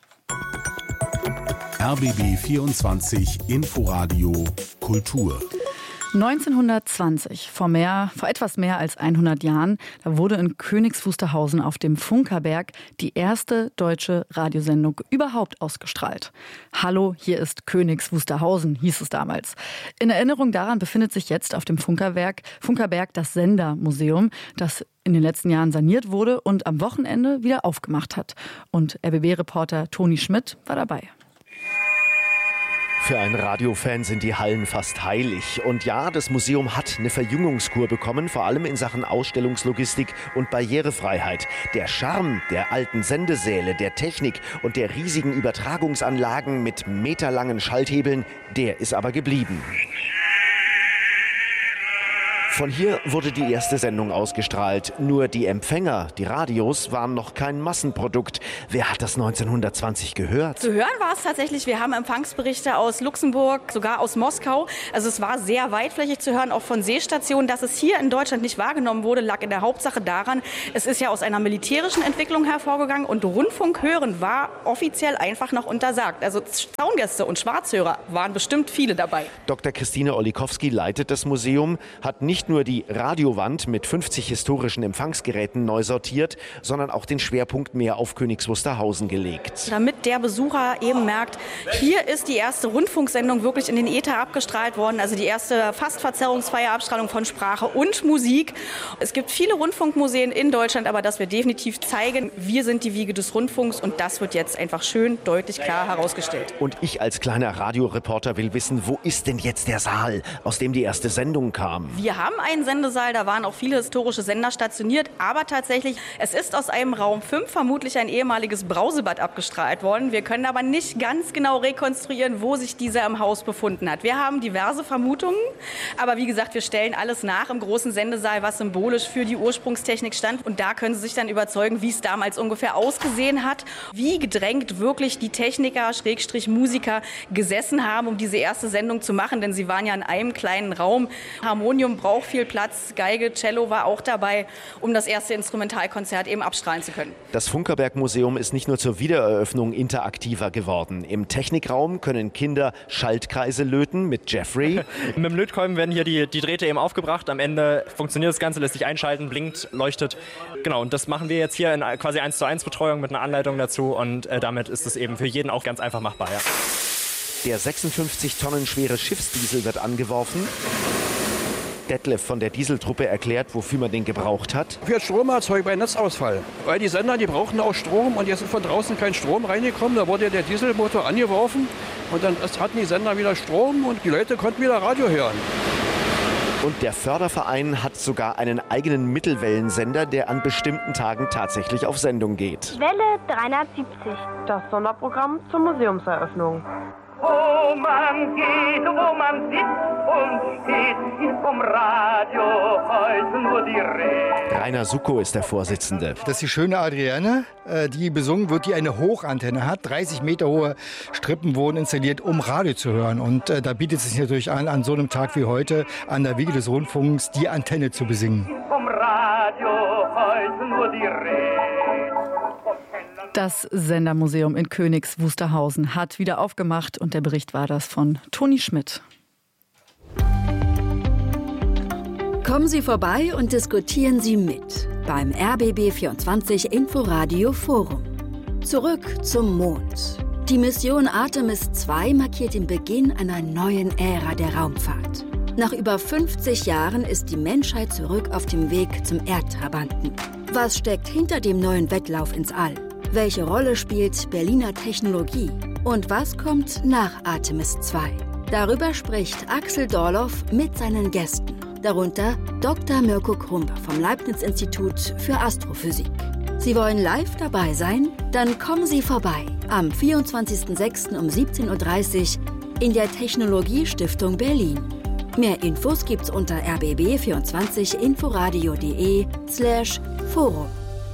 R B B vierundzwanzig Inforadio Kultur. neunzehnhundertzwanzig, vor, mehr, vor etwas mehr als hundert Jahren, da wurde in Königs Wusterhausen auf dem Funkerberg die erste deutsche Radiosendung überhaupt ausgestrahlt. Hallo, hier ist Königs Wusterhausen, hieß es damals. In Erinnerung daran befindet sich jetzt auf dem Funkerberg, Funkerberg das Sendermuseum, das in den letzten Jahren saniert wurde und am Wochenende wieder aufgemacht hat. Und R B B-Reporter Toni Schmidt war dabei. Für einen Radiofan sind die Hallen fast heilig. Und ja, das Museum hat eine Verjüngungskur bekommen, vor allem in Sachen Ausstellungslogistik und Barrierefreiheit. Der Charme der alten Sendesäle, der Technik und der riesigen Übertragungsanlagen mit meterlangen Schalthebeln, der ist aber geblieben. Von hier wurde die erste Sendung ausgestrahlt. Nur die Empfänger, die Radios, waren noch kein Massenprodukt. Wer hat das neunzehnhundertzwanzig gehört? Zu hören war es tatsächlich. Wir haben Empfangsberichte aus Luxemburg, sogar aus Moskau. Also es war sehr weitflächig zu hören, auch von Seestationen. Dass es hier in Deutschland nicht wahrgenommen wurde, lag in der Hauptsache daran, es ist ja aus einer militärischen Entwicklung hervorgegangen und Rundfunk hören war offiziell einfach noch untersagt. Also Zaungäste und Schwarzhörer waren bestimmt viele dabei. Doktor Christine Olikowski leitet das Museum, hat nicht nur die Radiowand mit fünfzig historischen Empfangsgeräten neu sortiert, sondern auch den Schwerpunkt mehr auf Königs Wusterhausen gelegt. Damit der Besucher eben merkt, hier ist die erste Rundfunksendung wirklich in den Äther abgestrahlt worden, also die erste fast verzerrungsfreie Abstrahlung von Sprache und Musik. Es gibt viele Rundfunkmuseen in Deutschland, aber dass wir definitiv zeigen, wir sind die Wiege des Rundfunks und das wird jetzt einfach schön, deutlich, klar herausgestellt. Und ich als kleiner Radioreporter will wissen, wo ist denn jetzt der Saal, aus dem die erste Sendung kam? Wir haben einen Sendesaal, da waren auch viele historische Sender stationiert, aber tatsächlich, es ist aus einem Raum fünf vermutlich ein ehemaliges Brausebad abgestrahlt worden. Wir können aber nicht ganz genau rekonstruieren, wo sich dieser im Haus befunden hat. Wir haben diverse Vermutungen, aber wie gesagt, wir stellen alles nach im großen Sendesaal, was symbolisch für die Ursprungstechnik stand. Und da können Sie sich dann überzeugen, wie es damals ungefähr ausgesehen hat, wie gedrängt wirklich die Techniker, Schrägstrich Musiker gesessen haben, um diese erste Sendung zu machen, denn sie waren ja in einem kleinen Raum. Harmonium braucht viel Platz. Geige, Cello war auch dabei, um das erste Instrumentalkonzert eben abstrahlen zu können. Das Funkerberg-Museum ist nicht nur zur Wiedereröffnung interaktiver geworden. Im Technikraum können Kinder Schaltkreise löten mit Jeffrey. Mit dem Lötkolben werden hier die, die Drähte eben aufgebracht. Am Ende funktioniert das Ganze, lässt sich einschalten, blinkt, leuchtet. Genau, und das machen wir jetzt hier in quasi eins zu eins Betreuung mit einer Anleitung dazu. Und äh, damit ist es eben für jeden auch ganz einfach machbar. Ja. Der sechsundfünfzig Tonnen schwere Schiffsdiesel wird angeworfen. Detlef von der Dieseltruppe erklärt, wofür man den gebraucht hat. Für Stromerzeugung bei Netzausfall. Weil die Sender, die brauchen auch Strom und jetzt ist von draußen kein Strom reingekommen. Da wurde der Dieselmotor angeworfen und dann hatten die Sender wieder Strom und die Leute konnten wieder Radio hören. Und der Förderverein hat sogar einen eigenen Mittelwellensender, der an bestimmten Tagen tatsächlich auf Sendung geht. Welle dreihundertsiebzig. Das Sonderprogramm zur Museumseröffnung. Wo man geht, wo man sitzt und steht, ist vom Radio heute nur die Rede. Rainer Suckow ist der Vorsitzende. Das ist die schöne Adrienne, die besungen wird, die eine Hochantenne hat. dreißig Meter hohe Strippen wurden installiert, um Radio zu hören. Und da bietet es sich natürlich an, an so einem Tag wie heute, an der Wiege des Rundfunks, die Antenne zu besingen. Vom Radio heute nur die Rede. Das Sendermuseum in Königs Wusterhausen hat wieder aufgemacht und der Bericht war das von Toni Schmidt. Kommen Sie vorbei und diskutieren Sie mit beim R B B vierundzwanzig Inforadio Forum. Zurück zum Mond. Die Mission Artemis zwei markiert den Beginn einer neuen Ära der Raumfahrt. Nach über fünfzig Jahren ist die Menschheit zurück auf dem Weg zum Erdtrabanten. Was steckt hinter dem neuen Wettlauf ins All? Welche Rolle spielt Berliner Technologie? Und was kommt nach Artemis zwei? Darüber spricht Axel Dorloff mit seinen Gästen. Darunter Doktor Mirko Krumber vom Leibniz-Institut für Astrophysik. Sie wollen live dabei sein? Dann kommen Sie vorbei. Am vierundzwanzigsten sechsten um siebzehn Uhr dreißig in der Technologiestiftung Berlin. Mehr Infos gibt's unter r b b vierundzwanzig inforadio punkt de slash forum.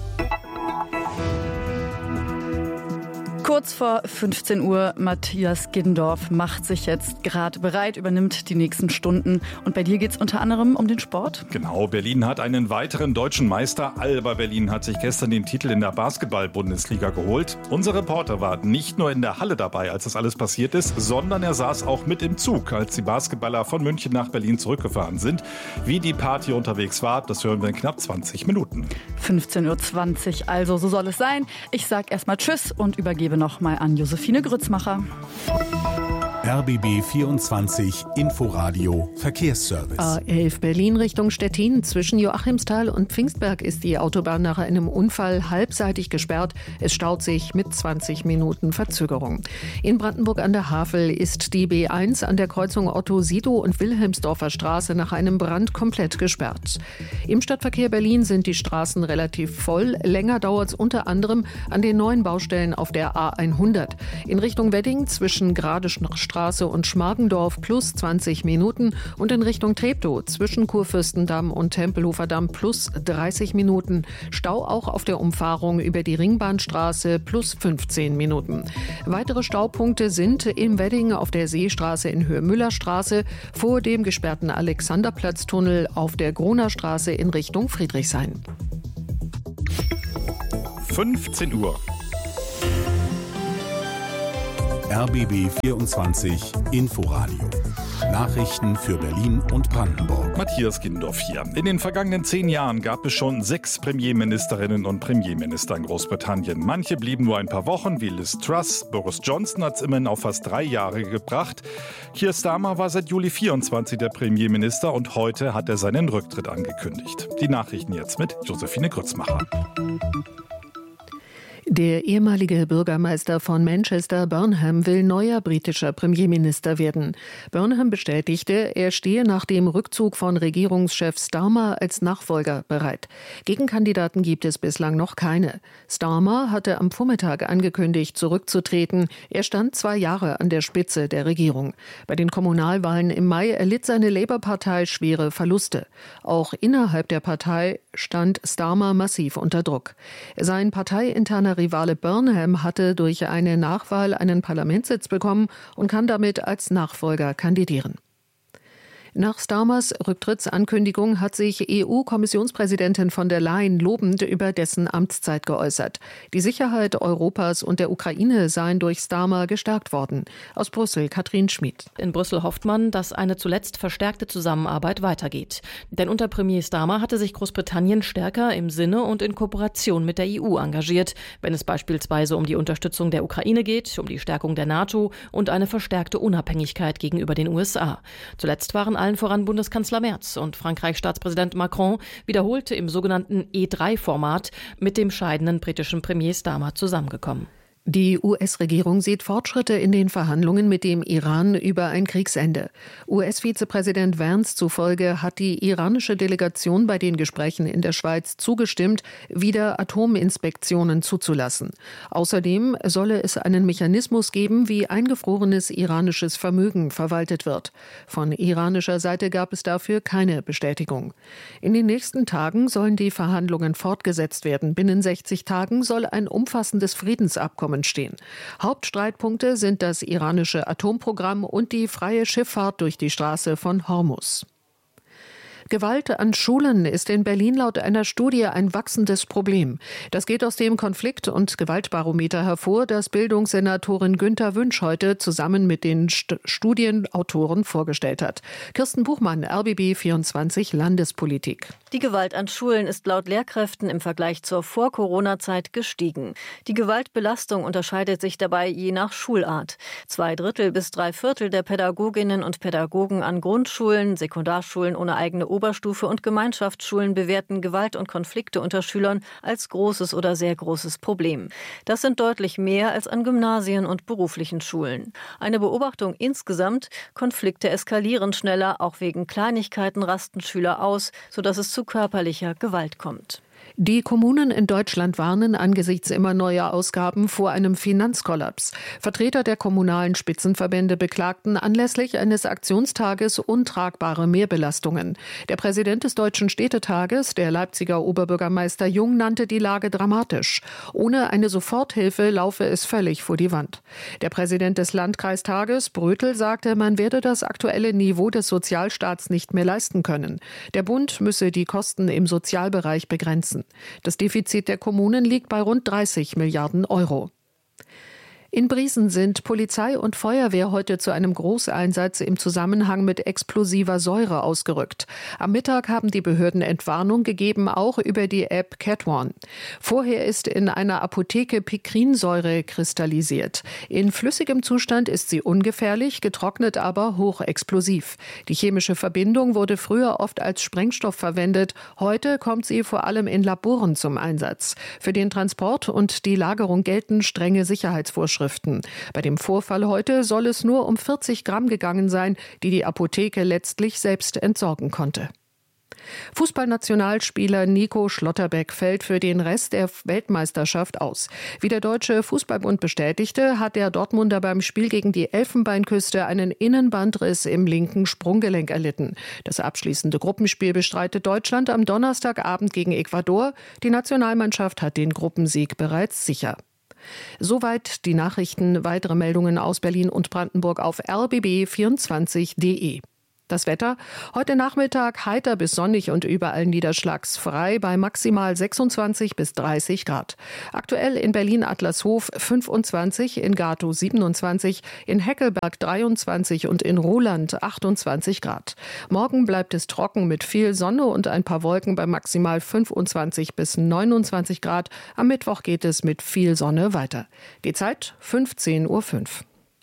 Kurz vor fünfzehn Uhr, Matthias Giddendorf macht sich jetzt gerade bereit, übernimmt die nächsten Stunden. Und bei dir geht es unter anderem um den Sport? Genau, Berlin hat einen weiteren deutschen Meister. Alba Berlin hat sich gestern den Titel in der Basketball-Bundesliga geholt. Unser Reporter war nicht nur in der Halle dabei, als das alles passiert ist, sondern er saß auch mit im Zug, als die Basketballer von München nach Berlin zurückgefahren sind. Wie die Party unterwegs war, das hören wir in knapp zwanzig Minuten. fünfzehn Uhr zwanzig, also so soll es sein. Ich sag erstmal Tschüss und übergebe noch mal an Josephine Grützmacher. R B B vierundzwanzig Inforadio Verkehrsservice. A elf Berlin Richtung Stettin. Zwischen Joachimsthal und Pfingstberg ist die Autobahn nach einem Unfall halbseitig gesperrt. Es staut sich mit zwanzig Minuten Verzögerung. In Brandenburg an der Havel ist die B eins an der Kreuzung Otto-Sidow- und Wilhelmsdorfer Straße nach einem Brand komplett gesperrt. Im Stadtverkehr Berlin sind die Straßen relativ voll. Länger dauert es unter anderem an den neuen Baustellen auf der A hundert. In Richtung Wedding zwischen Gradestraße und Schmargendorf plus zwanzig Minuten und in Richtung Treptow zwischen Kurfürstendamm und Tempelhofer Damm plus dreißig Minuten. Stau auch auf der Umfahrung über die Ringbahnstraße plus fünfzehn Minuten. Weitere Staupunkte sind im Wedding auf der Seestraße in Höhe Müllerstraße, vor dem gesperrten Alexanderplatztunnel auf der Groner Straße in Richtung Friedrichshain. fünfzehn Uhr. R B B vierundzwanzig Inforadio. Nachrichten für Berlin und Brandenburg. Matthias Gindorf hier. In den vergangenen zehn Jahren gab es schon sechs Premierministerinnen und Premierminister in Großbritannien. Manche blieben nur ein paar Wochen, wie Liz Truss. Boris Johnson hat es immerhin auf fast drei Jahre gebracht. Keir Starmer war seit Juli vierundzwanzig der Premierminister und heute hat er seinen Rücktritt angekündigt. Die Nachrichten jetzt mit Josephine Grützmacher. Der ehemalige Bürgermeister von Manchester, Burnham, will neuer britischer Premierminister werden. Burnham bestätigte, er stehe nach dem Rückzug von Regierungschef Starmer als Nachfolger bereit. Gegenkandidaten gibt es bislang noch keine. Starmer hatte am Vormittag angekündigt, zurückzutreten. Er stand zwei Jahre an der Spitze der Regierung. Bei den Kommunalwahlen im Mai erlitt seine Labour-Partei schwere Verluste. Auch innerhalb der Partei stand Starmer massiv unter Druck. Sein parteiinterner Rivale Burnham hatte durch eine Nachwahl einen Parlamentssitz bekommen und kann damit als Nachfolger kandidieren. Nach Starmers Rücktrittsankündigung hat sich E U-Kommissionspräsidentin von der Leyen lobend über dessen Amtszeit geäußert. Die Sicherheit Europas und der Ukraine seien durch Starmer gestärkt worden. Aus Brüssel, Katrin Schmid. In Brüssel hofft man, dass eine zuletzt verstärkte Zusammenarbeit weitergeht. Denn unter Premier Starmer hatte sich Großbritannien stärker im Sinne und in Kooperation mit der E U engagiert, wenn es beispielsweise um die Unterstützung der Ukraine geht, um die Stärkung der NATO und eine verstärkte Unabhängigkeit gegenüber den U S A. Zuletzt waren allen voran Bundeskanzler Merz und Frankreichs Staatspräsident Macron wiederholte im sogenannten E drei Format mit dem scheidenden britischen Premier Starmer zusammengekommen. Die U S-Regierung sieht Fortschritte in den Verhandlungen mit dem Iran über ein Kriegsende. U S-Vizepräsident Vance zufolge hat die iranische Delegation bei den Gesprächen in der Schweiz zugestimmt, wieder Atominspektionen zuzulassen. Außerdem solle es einen Mechanismus geben, wie eingefrorenes iranisches Vermögen verwaltet wird. Von iranischer Seite gab es dafür keine Bestätigung. In den nächsten Tagen sollen die Verhandlungen fortgesetzt werden. Binnen sechzig Tagen soll ein umfassendes Friedensabkommen stehen. Hauptstreitpunkte sind das iranische Atomprogramm und die freie Schifffahrt durch die Straße von Hormuz. Gewalt an Schulen ist in Berlin laut einer Studie ein wachsendes Problem. Das geht aus dem Konflikt- und Gewaltbarometer hervor, das Bildungssenatorin Günther Wünsch heute zusammen mit den St- Studienautoren vorgestellt hat. Kirsten Buchmann, R B B vierundzwanzig Landespolitik. Die Gewalt an Schulen ist laut Lehrkräften im Vergleich zur Vor-Corona-Zeit gestiegen. Die Gewaltbelastung unterscheidet sich dabei je nach Schulart. Zwei Drittel bis drei Viertel der Pädagoginnen und Pädagogen an Grundschulen, Sekundarschulen ohne eigene Oberstufe und Gemeinschaftsschulen bewerten Gewalt und Konflikte unter Schülern als großes oder sehr großes Problem. Das sind deutlich mehr als an Gymnasien und beruflichen Schulen. Eine Beobachtung insgesamt: Konflikte eskalieren schneller, auch wegen Kleinigkeiten rasten Schüler aus, sodass es zu körperlicher Gewalt kommt. Die Kommunen in Deutschland warnen angesichts immer neuer Ausgaben vor einem Finanzkollaps. Vertreter der kommunalen Spitzenverbände beklagten anlässlich eines Aktionstages untragbare Mehrbelastungen. Der Präsident des Deutschen Städtetages, der Leipziger Oberbürgermeister Jung, nannte die Lage dramatisch. Ohne eine Soforthilfe laufe es völlig vor die Wand. Der Präsident des Landkreistages, Brötel, sagte, man werde das aktuelle Niveau des Sozialstaats nicht mehr leisten können. Der Bund müsse die Kosten im Sozialbereich begrenzen. Das Defizit der Kommunen liegt bei rund dreißig Milliarden Euro. In Briesen sind Polizei und Feuerwehr heute zu einem Großeinsatz im Zusammenhang mit explosiver Säure ausgerückt. Am Mittag haben die Behörden Entwarnung gegeben, auch über die App Catwarn. Vorher ist in einer Apotheke Pikrinsäure kristallisiert. In flüssigem Zustand ist sie ungefährlich, getrocknet aber hochexplosiv. Die chemische Verbindung wurde früher oft als Sprengstoff verwendet. Heute kommt sie vor allem in Laboren zum Einsatz. Für den Transport und die Lagerung gelten strenge Sicherheitsvorschriften. Bei dem Vorfall heute soll es nur um vierzig Gramm gegangen sein, die die Apotheke letztlich selbst entsorgen konnte. Fußballnationalspieler Nico Schlotterbeck fällt für den Rest der Weltmeisterschaft aus. Wie der Deutsche Fußballbund bestätigte, hat der Dortmunder beim Spiel gegen die Elfenbeinküste einen Innenbandriss im linken Sprunggelenk erlitten. Das abschließende Gruppenspiel bestreitet Deutschland am Donnerstagabend gegen Ecuador. Die Nationalmannschaft hat den Gruppensieg bereits sicher. Soweit die Nachrichten. Weitere Meldungen aus Berlin und Brandenburg auf r b b vierundzwanzig punkt d e. Das Wetter: Heute Nachmittag heiter bis sonnig und überall niederschlagsfrei bei maximal sechsundzwanzig bis dreißig Grad. Aktuell in Berlin-Adlershof fünfundzwanzig, in Gatow siebenundzwanzig, in Heckelberg dreiundzwanzig und in Ruhland achtundzwanzig Grad. Morgen bleibt es trocken mit viel Sonne und ein paar Wolken bei maximal fünfundzwanzig bis neunundzwanzig Grad. Am Mittwoch geht es mit viel Sonne weiter. Die Zeit fünfzehn Uhr fünf.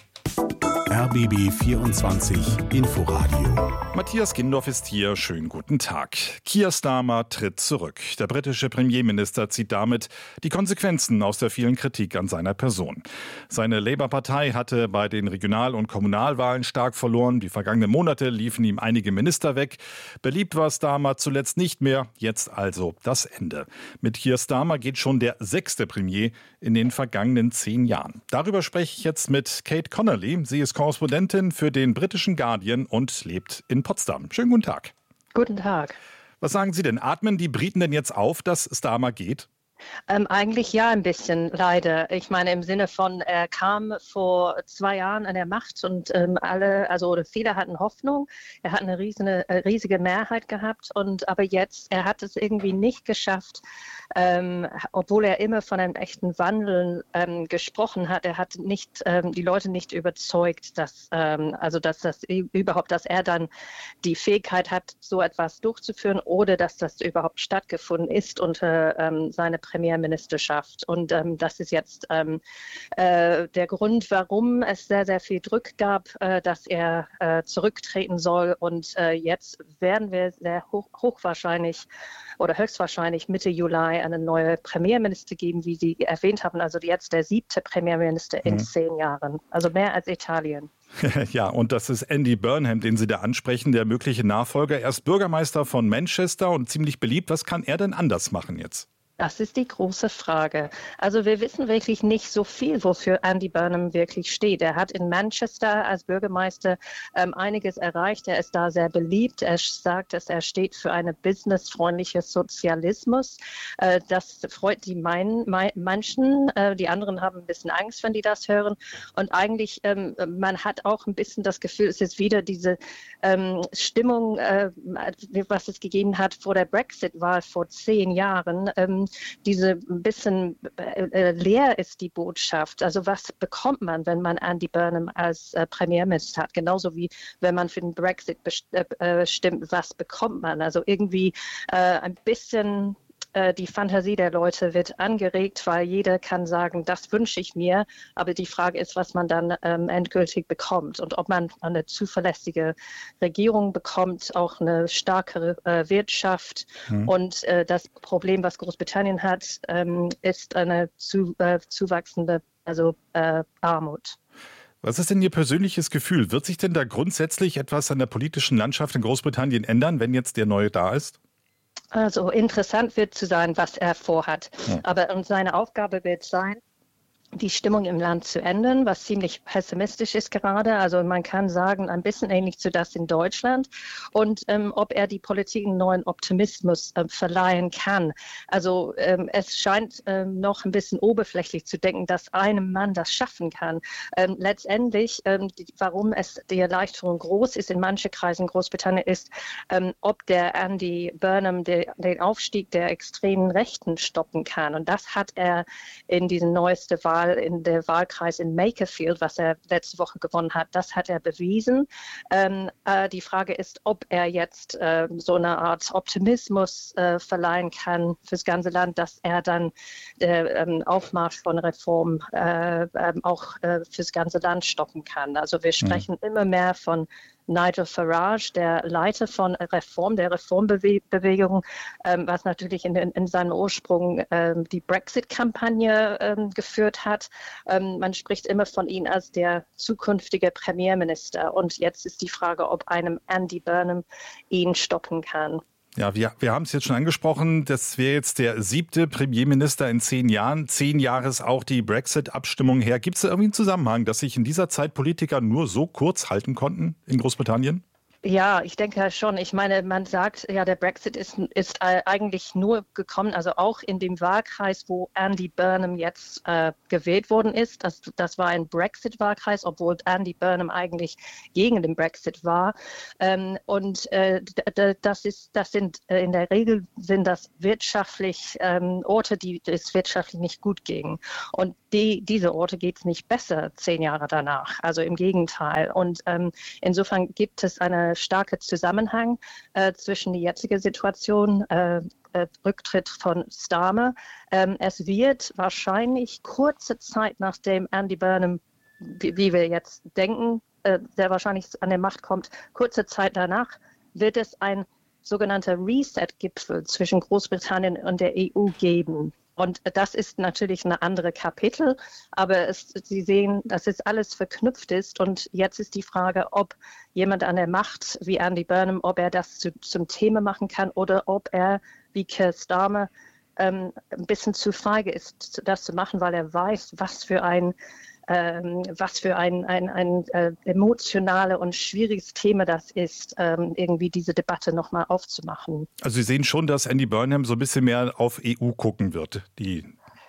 R B B vierundzwanzig Inforadio. Matthias Gindorf ist hier. Schönen guten Tag. Keir Starmer tritt zurück. Der britische Premierminister zieht damit die Konsequenzen aus der vielen Kritik an seiner Person. Seine Labour-Partei hatte bei den Regional- und Kommunalwahlen stark verloren. Die vergangenen Monate liefen ihm einige Minister weg. Beliebt war Starmer zuletzt nicht mehr. Jetzt also das Ende. Mit Keir Starmer geht schon der sechste Premier in den vergangenen zehn Jahren. Darüber spreche ich jetzt mit Kate Connolly. Sie ist Korrespondentin für den britischen Guardian und lebt in Potsdam. Schönen guten Tag. Guten Tag. Was sagen Sie denn? Atmen die Briten denn jetzt auf, dass Starmer geht? Ähm, eigentlich ja, ein bisschen, leider. Ich meine, im Sinne von, er kam vor zwei Jahren an der Macht und ähm, alle, also oder viele hatten Hoffnung. Er hat eine riesige, riesige Mehrheit gehabt und aber jetzt, er hat es irgendwie nicht geschafft, ähm, obwohl er immer von einem echten Wandel ähm, gesprochen hat. Er hat nicht ähm, die Leute nicht überzeugt, dass ähm, also dass das überhaupt, dass er dann die Fähigkeit hat, so etwas durchzuführen oder dass das überhaupt stattgefunden ist unter ähm, seiner Premierministerschaft. Und ähm, das ist jetzt ähm, äh, der Grund, warum es sehr, sehr viel Druck gab, äh, dass er äh, zurücktreten soll. Und äh, jetzt werden wir sehr hoch, hochwahrscheinlich oder höchstwahrscheinlich Mitte Juli einen neuen Premierminister geben, wie Sie erwähnt haben. Also jetzt der siebte Premierminister in mhm. zehn Jahren. Also mehr als Italien. Ja, und das ist Andy Burnham, den Sie da ansprechen, der mögliche Nachfolger. Er ist Bürgermeister von Manchester und ziemlich beliebt. Was kann er denn anders machen jetzt? Das ist die große Frage. Also wir wissen wirklich nicht so viel, wofür Andy Burnham wirklich steht. Er hat in Manchester als Bürgermeister ähm, einiges erreicht. Er ist da sehr beliebt. Er sagt, dass er steht für einen businessfreundlichen Sozialismus. Äh, das freut die mein, mein, manchen. Äh, die anderen haben ein bisschen Angst, wenn die das hören. Und eigentlich, ähm, man hat auch ein bisschen das Gefühl, es ist wieder diese ähm, Stimmung, äh, was es gegeben hat vor der Brexit-Wahl vor zehn Jahren. Ähm, diese ein bisschen äh, leer ist die Botschaft. Also was bekommt man, wenn man Andy Burnham als äh, Premierminister hat? Genauso wie wenn man für den Brexit best- äh, stimmt, was bekommt man? Also irgendwie äh, ein bisschen äh, die Fantasie der Leute wird angeregt, weil jeder kann sagen, das wünsche ich mir. Aber die Frage ist, was man dann ähm, endgültig bekommt und ob man eine zuverlässige Regierung bekommt, auch eine starke äh, Wirtschaft. Hm. Und äh, das Problem, was Großbritannien hat, ähm, ist eine zu, äh, zuwachsende also, äh, Armut. Was ist denn Ihr persönliches Gefühl? Wird sich denn da grundsätzlich etwas an der politischen Landschaft in Großbritannien ändern, wenn jetzt der Neue da ist? Also interessant wird zu sein, was er vorhat. Ja. Aber und seine Aufgabe wird sein, die Stimmung im Land zu ändern, was ziemlich pessimistisch ist gerade. Also man kann sagen, ein bisschen ähnlich zu das in Deutschland. Und ähm, ob er die Politik einen neuen Optimismus äh, verleihen kann. Also ähm, es scheint ähm, noch ein bisschen oberflächlich zu denken, dass einem Mann das schaffen kann. Ähm, letztendlich, ähm, die, warum es die Erleichterung groß ist in manchen Kreisen in Großbritannien, ist, ähm, ob der Andy Burnham de, den Aufstieg der extremen Rechten stoppen kann. Und das hat er in diesen neuesten Wahlen Fall in der Wahlkreis in Makerfield, was er letzte Woche gewonnen hat, das hat er bewiesen. Ähm, äh, die Frage ist, ob er jetzt äh, so eine Art Optimismus äh, verleihen kann fürs ganze Land, dass er dann der ähm, Aufmarsch von Reform äh, äh, auch äh, fürs ganze Land stoppen kann. Also wir sprechen mhm. immer mehr von Nigel Farage, der Leiter von Reform, der Reformbewegung, ähm, was natürlich in, in, in seinem Ursprung ähm, die Brexit-Kampagne ähm, geführt hat. Ähm, man spricht immer von ihm als der zukünftige Premierminister. Und jetzt ist die Frage, ob einem Andy Burnham ihn stoppen kann. Ja, wir, wir haben es jetzt schon angesprochen, das wäre jetzt der siebte Premierminister in zehn Jahren. Zehn Jahre ist auch die Brexit-Abstimmung her. Gibt es da irgendwie einen Zusammenhang, dass sich in dieser Zeit Politiker nur so kurz halten konnten in Großbritannien? Ja, ich denke schon. Ich meine, man sagt, ja, der Brexit ist, ist äh, eigentlich nur gekommen, also auch in dem Wahlkreis, wo Andy Burnham jetzt äh, gewählt worden ist. Das, das war ein Brexit-Wahlkreis, obwohl Andy Burnham eigentlich gegen den Brexit war. Ähm, und äh, das, ist, das sind äh, in der Regel sind das wirtschaftlich ähm, Orte, die es wirtschaftlich nicht gut ging. Und die, diese Orte geht es nicht besser zehn Jahre danach. Also im Gegenteil. Und ähm, insofern gibt es eine starke Zusammenhang äh, zwischen der jetzigen Situation, äh, äh, Rücktritt von Starmer. Ähm, es wird wahrscheinlich kurze Zeit nachdem Andy Burnham, wie, wie wir jetzt denken, äh, sehr wahrscheinlich an der Macht kommt, kurze Zeit danach wird es ein sogenannter Reset-Gipfel zwischen Großbritannien und der E U geben. Und das ist natürlich eine andere Kapitel, aber es, Sie sehen, dass es alles verknüpft ist. Und jetzt ist die Frage, ob jemand an der Macht wie Andy Burnham, ob er das zu, zum Thema machen kann oder ob er wie Keir Starmer ähm, ein bisschen zu feige ist, das zu machen, weil er weiß, was für ein Ähm, was für ein, ein, ein äh, emotionales und schwieriges Thema das ist, ähm, irgendwie diese Debatte nochmal aufzumachen. Also Sie sehen schon, dass Andy Burnham so ein bisschen mehr auf E U gucken wird, die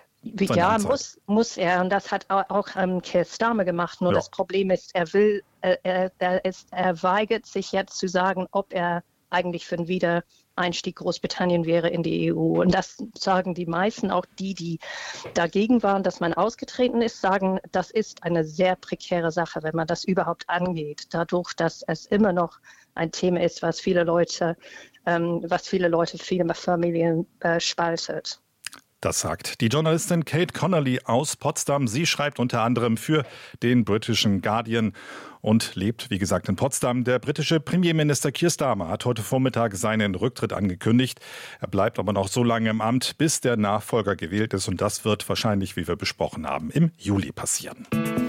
Ja, muss, muss er. Und das hat auch ähm, Keir Starmer gemacht. Nur ja. Das Problem ist, er will, äh, er, er, ist, er weigert sich jetzt zu sagen, ob er eigentlich für einen Wiedereinstieg Großbritannien wäre in die E U. Und das sagen die meisten, auch die, die dagegen waren, dass man ausgetreten ist, sagen, das ist eine sehr prekäre Sache, wenn man das überhaupt angeht. Dadurch, dass es immer noch ein Thema ist, was viele Leute, ähm, was viele Leute, viele Familien äh, spaltet. Das sagt die Journalistin Kate Connolly aus Potsdam. Sie schreibt unter anderem für den britischen Guardian und lebt, wie gesagt, in Potsdam. Der britische Premierminister Keir Starmer hat heute Vormittag seinen Rücktritt angekündigt. Er bleibt aber noch so lange im Amt, bis der Nachfolger gewählt ist. Und das wird wahrscheinlich, wie wir besprochen haben, im Juli passieren.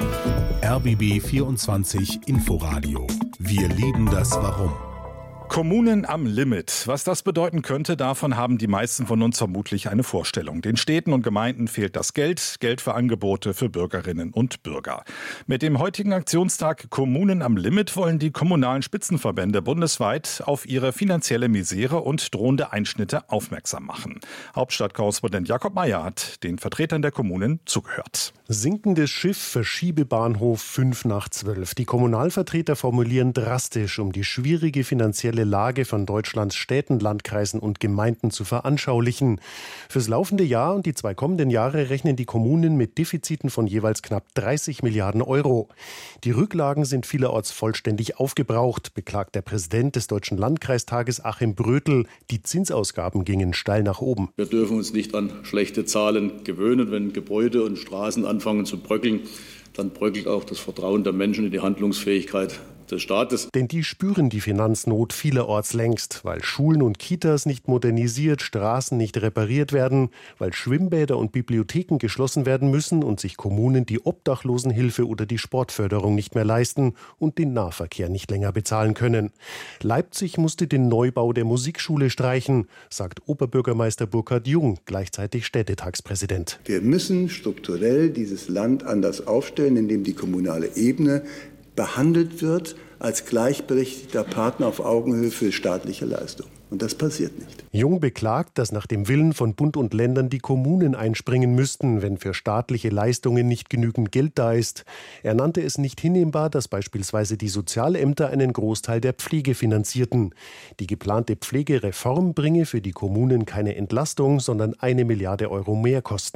R B B vierundzwanzig Inforadio. Wir lieben das Warum. Kommunen am Limit. Was das bedeuten könnte, davon haben die meisten von uns vermutlich eine Vorstellung. Den Städten und Gemeinden fehlt das Geld, Geld für Angebote für Bürgerinnen und Bürger. Mit dem heutigen Aktionstag Kommunen am Limit wollen die kommunalen Spitzenverbände bundesweit auf ihre finanzielle Misere und drohende Einschnitte aufmerksam machen. Hauptstadtkorrespondent Jakob Meyer hat den Vertretern der Kommunen zugehört. Sinkendes Schiff, Verschiebebahnhof fünf nach zwölf. Die Kommunalvertreter formulieren drastisch, um die schwierige finanzielle Lage von Deutschlands Städten, Landkreisen und Gemeinden zu veranschaulichen. Fürs laufende Jahr und die zwei kommenden Jahre rechnen die Kommunen mit Defiziten von jeweils knapp dreißig Milliarden Euro. Die Rücklagen sind vielerorts vollständig aufgebraucht, beklagt der Präsident des Deutschen Landkreistages Achim Brötel. Die Zinsausgaben gingen steil nach oben. Wir dürfen uns nicht an schlechte Zahlen gewöhnen. Wenn Gebäude und Straßen anfangen zu bröckeln, dann bröckelt auch das Vertrauen der Menschen in die Handlungsfähigkeit des Staates. Denn die spüren die Finanznot vielerorts längst, weil Schulen und Kitas nicht modernisiert, Straßen nicht repariert werden, weil Schwimmbäder und Bibliotheken geschlossen werden müssen und sich Kommunen die Obdachlosenhilfe oder die Sportförderung nicht mehr leisten und den Nahverkehr nicht länger bezahlen können. Leipzig musste den Neubau der Musikschule streichen, sagt Oberbürgermeister Burkhard Jung, gleichzeitig Städtetagspräsident. Wir müssen strukturell dieses Land anders aufstellen, indem die kommunale Ebene behandelt wird als gleichberechtigter Partner auf Augenhöhe für staatliche Leistungen. Und das passiert nicht. Jung beklagt, dass nach dem Willen von Bund und Ländern die Kommunen einspringen müssten, wenn für staatliche Leistungen nicht genügend Geld da ist. Er nannte es nicht hinnehmbar, dass beispielsweise die Sozialämter einen Großteil der Pflege finanzierten. Die geplante Pflegereform bringe für die Kommunen keine Entlastung, sondern eine Milliarde Euro Mehrkosten.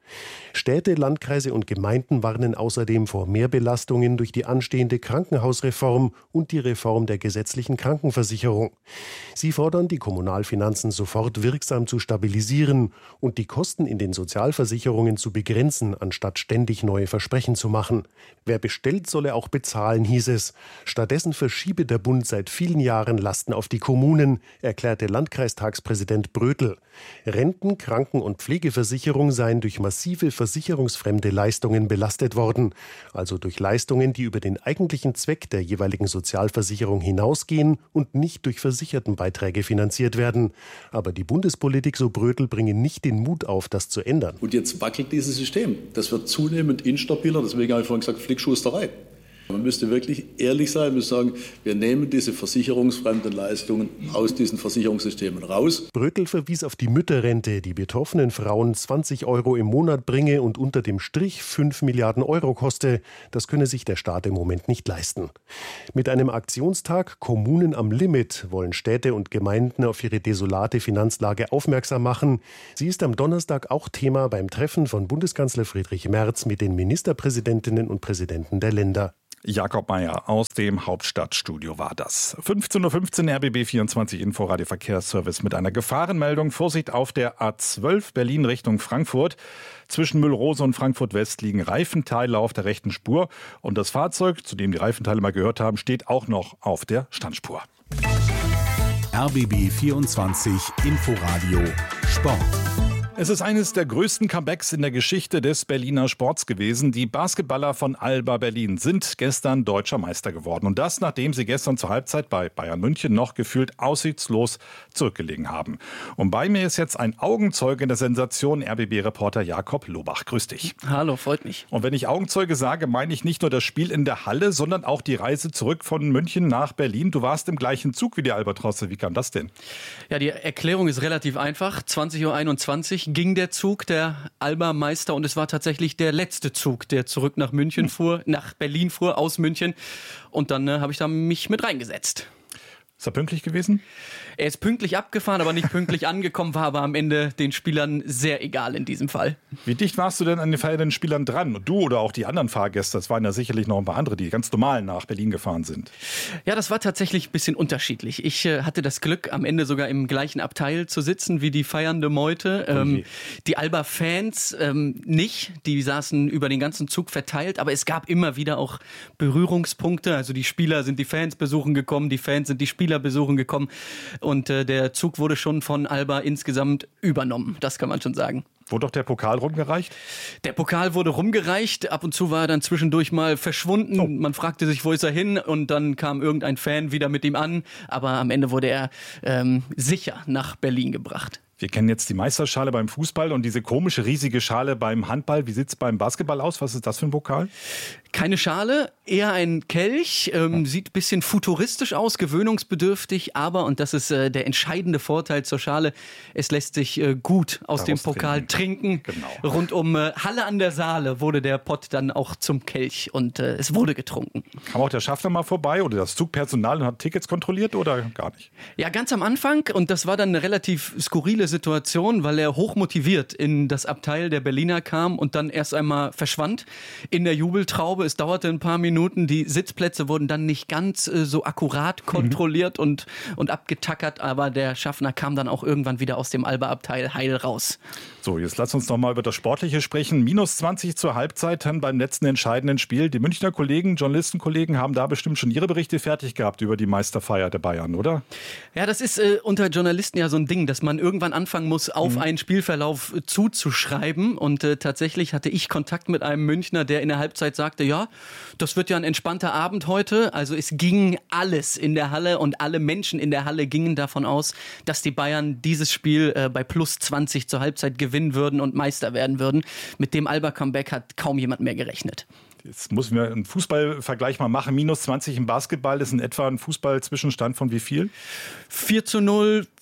Städte, Landkreise und Gemeinden warnen außerdem vor Mehrbelastungen durch die anstehende Krankenhausreform und die Reform der gesetzlichen Krankenversicherung. Sie fordern, die Kommunalfinanzen sofort wirksam zu stabilisieren und die Kosten in den Sozialversicherungen zu begrenzen, anstatt ständig neue Versprechen zu machen. Wer bestellt, solle auch bezahlen, hieß es. Stattdessen verschiebe der Bund seit vielen Jahren Lasten auf die Kommunen, erklärte Landkreistagspräsident Brötel. Renten-, Kranken- und Pflegeversicherung seien durch massive versicherungsfremde Leistungen belastet worden, also durch Leistungen, die über den eigentlichen Zweck der jeweiligen Sozialversicherung hinausgehen und nicht durch Versichertenbeiträge finanziert werden. Aber die Bundespolitik, so Brötel, bringe nicht den Mut auf, das zu ändern. Und jetzt wackelt dieses System. Das wird zunehmend instabiler, deswegen habe ich vorhin gesagt, Flickschusterei. Man müsste wirklich ehrlich sein, müsste sagen, wir nehmen diese versicherungsfremden Leistungen aus diesen Versicherungssystemen raus. Brötel verwies auf die Mütterrente, die betroffenen Frauen zwanzig Euro im Monat bringe und unter dem Strich fünf Milliarden Euro koste. Das könne sich der Staat im Moment nicht leisten. Mit einem Aktionstag Kommunen am Limit wollen Städte und Gemeinden auf ihre desolate Finanzlage aufmerksam machen. Sie ist am Donnerstag auch Thema beim Treffen von Bundeskanzler Friedrich Merz mit den Ministerpräsidentinnen und Präsidenten der Länder. Jakob Mayer aus dem Hauptstadtstudio war das. fünfzehn Uhr fünfzehn R B B vierundzwanzig Inforadio Verkehrsservice mit einer Gefahrenmeldung. Vorsicht auf der A zwölf Berlin Richtung Frankfurt. Zwischen Müllrose und Frankfurt West liegen Reifenteile auf der rechten Spur. Und das Fahrzeug, zu dem die Reifenteile mal gehört haben, steht auch noch auf der Standspur. R B B vierundzwanzig Inforadio Sport. Es ist eines der größten Comebacks in der Geschichte des Berliner Sports gewesen. Die Basketballer von Alba Berlin sind gestern deutscher Meister geworden. Und das, nachdem sie gestern zur Halbzeit bei Bayern München noch gefühlt aussichtslos zurückgelegen haben. Und bei mir ist jetzt ein Augenzeuge der Sensation, R B B-Reporter Jakob Lobach. Grüß dich. Hallo, freut mich. Und wenn ich Augenzeuge sage, meine ich nicht nur das Spiel in der Halle, sondern auch die Reise zurück von München nach Berlin. Du warst im gleichen Zug wie die Albatrosse. Wie kam das denn? Ja, die Erklärung ist relativ einfach. zwanzig Uhr einundzwanzig ging der Zug der Alba-Meister und es war tatsächlich der letzte Zug, der zurück nach München fuhr, nach Berlin fuhr, aus München. Und dann äh, habe ich da mich mit reingesetzt. Ist er pünktlich gewesen? Er ist pünktlich abgefahren, aber nicht pünktlich angekommen, war aber am Ende den Spielern sehr egal in diesem Fall. Wie dicht warst du denn an den feiernden Spielern dran? Du oder auch die anderen Fahrgäste? Es waren ja sicherlich noch ein paar andere, die ganz normal nach Berlin gefahren sind. Ja, das war tatsächlich ein bisschen unterschiedlich. Ich äh, hatte das Glück, am Ende sogar im gleichen Abteil zu sitzen wie die feiernde Meute. Ähm, die Alba-Fans ähm, nicht, die saßen über den ganzen Zug verteilt, aber es gab immer wieder auch Berührungspunkte. Also die Spieler sind die Fans besuchen gekommen, die Fans sind die Spieler besuchen gekommen. Und äh, der Zug wurde schon von Alba insgesamt übernommen, das kann man schon sagen. Wurde doch der Pokal rumgereicht? Der Pokal wurde rumgereicht, ab und zu war er dann zwischendurch mal verschwunden. Oh. Man fragte sich, wo ist er hin? Und dann kam irgendein Fan wieder mit ihm an. Aber am Ende wurde er ähm, sicher nach Berlin gebracht. Wir kennen jetzt die Meisterschale beim Fußball und diese komische, riesige Schale beim Handball. Wie sieht es beim Basketball aus? Was ist das für ein Pokal? Keine Schale, eher ein Kelch. Ähm, sieht ein bisschen futuristisch aus, gewöhnungsbedürftig. Aber, und das ist äh, der entscheidende Vorteil zur Schale, es lässt sich äh, gut aus Daraus dem Pokal trinken. trinken. Genau. Rund um äh, Halle an der Saale wurde der Pott dann auch zum Kelch und äh, es wurde getrunken. Kam auch der Schaffner mal vorbei oder das Zugpersonal und hat Tickets kontrolliert oder gar nicht? Ja, ganz am Anfang. Und das war dann eine relativ skurrile Situation, weil er hochmotiviert in das Abteil der Berliner kam und dann erst einmal verschwand in der Jubeltraube. Es dauerte ein paar Minuten. Die Sitzplätze wurden dann nicht ganz äh, so akkurat kontrolliert mhm. und, und abgetackert, aber der Schaffner kam dann auch irgendwann wieder aus dem Alba-Abteil heil raus. So, jetzt lass uns noch mal über das Sportliche sprechen. minus zwanzig zur Halbzeit dann beim letzten entscheidenden Spiel. Die Münchner Kollegen, Journalistenkollegen haben da bestimmt schon ihre Berichte fertig gehabt über die Meisterfeier der Bayern, oder? Ja, das ist äh, unter Journalisten ja so ein Ding, dass man irgendwann anfangen muss, auf mhm. einen Spielverlauf äh, zuzuschreiben. Und äh, tatsächlich hatte ich Kontakt mit einem Münchner, der in der Halbzeit sagte, ja, das wird ja ein entspannter Abend heute. Also es ging alles in der Halle und alle Menschen in der Halle gingen davon aus, dass die Bayern dieses Spiel äh, bei plus zwanzig zur Halbzeit gewinnen würden und Meister werden würden. Mit dem Alba-Comeback hat kaum jemand mehr gerechnet. Jetzt müssen wir einen Fußballvergleich mal machen. minus zwanzig im Basketball ist in etwa ein Fußballzwischenstand von wie viel? vier zu null,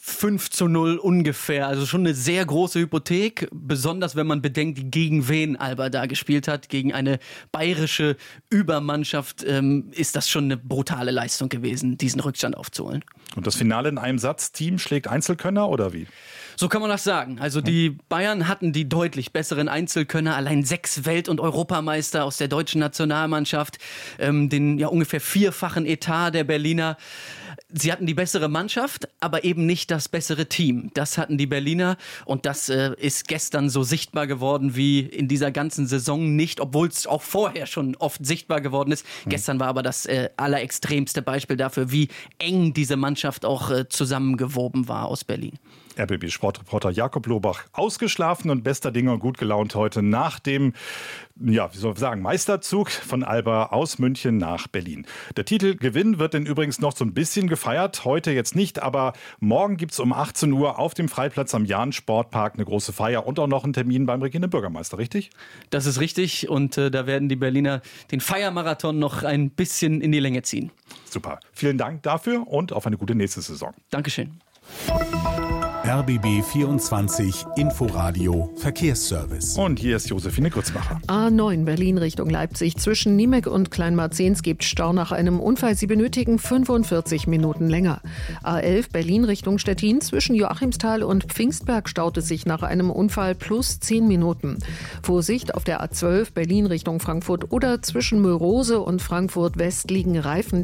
fünf zu null ungefähr. Also schon eine sehr große Hypothek, besonders wenn man bedenkt, gegen wen Alba da gespielt hat. Gegen eine bayerische Übermannschaft ähm, ist das schon eine brutale Leistung gewesen, diesen Rückstand aufzuholen. Und das Finale in einem Satz, Team schlägt Einzelkönner oder wie? So kann man das sagen. Also die Bayern hatten die deutlich besseren Einzelkönner, allein sechs Welt- und Europameister aus der deutschen Nationalmannschaft, ähm, den ja ungefähr vierfachen Etat der Berliner. Sie hatten die bessere Mannschaft, aber eben nicht das bessere Team. Das hatten die Berliner und das äh, ist gestern so sichtbar geworden wie in dieser ganzen Saison nicht, obwohl es auch vorher schon oft sichtbar geworden ist. Mhm. Gestern war aber das äh, allerextremste Beispiel dafür, wie eng diese Mannschaft auch äh, zusammengewoben war aus Berlin. R B B-Sportreporter Jakob Lobach ausgeschlafen und bester Dinge und gut gelaunt heute nach dem, ja, wie soll ich sagen, Meisterzug von Alba aus München nach Berlin. Der Titelgewinn wird denn übrigens noch so ein bisschen gefeiert, heute jetzt nicht, aber morgen gibt es um achtzehn Uhr auf dem Freiplatz am Jahn-Sportpark eine große Feier und auch noch einen Termin beim regierenden Bürgermeister, richtig? Das ist richtig und äh, da werden die Berliner den Feiermarathon noch ein bisschen in die Länge ziehen. Super, vielen Dank dafür und auf eine gute nächste Saison. Dankeschön. R B B vierundzwanzig Inforadio Verkehrsservice. Und hier ist Josephine Grützmacher. A neun Berlin Richtung Leipzig. Zwischen Niemek und Kleinmarzens gibt Stau nach einem Unfall. Sie benötigen fünfundvierzig Minuten länger. A elf Berlin Richtung Stettin. Zwischen Joachimsthal und Pfingstberg staut es sich nach einem Unfall plus zehn Minuten. Vorsicht auf der A zwölf Berlin Richtung Frankfurt oder zwischen Mölrose und Frankfurt West liegen Reifen.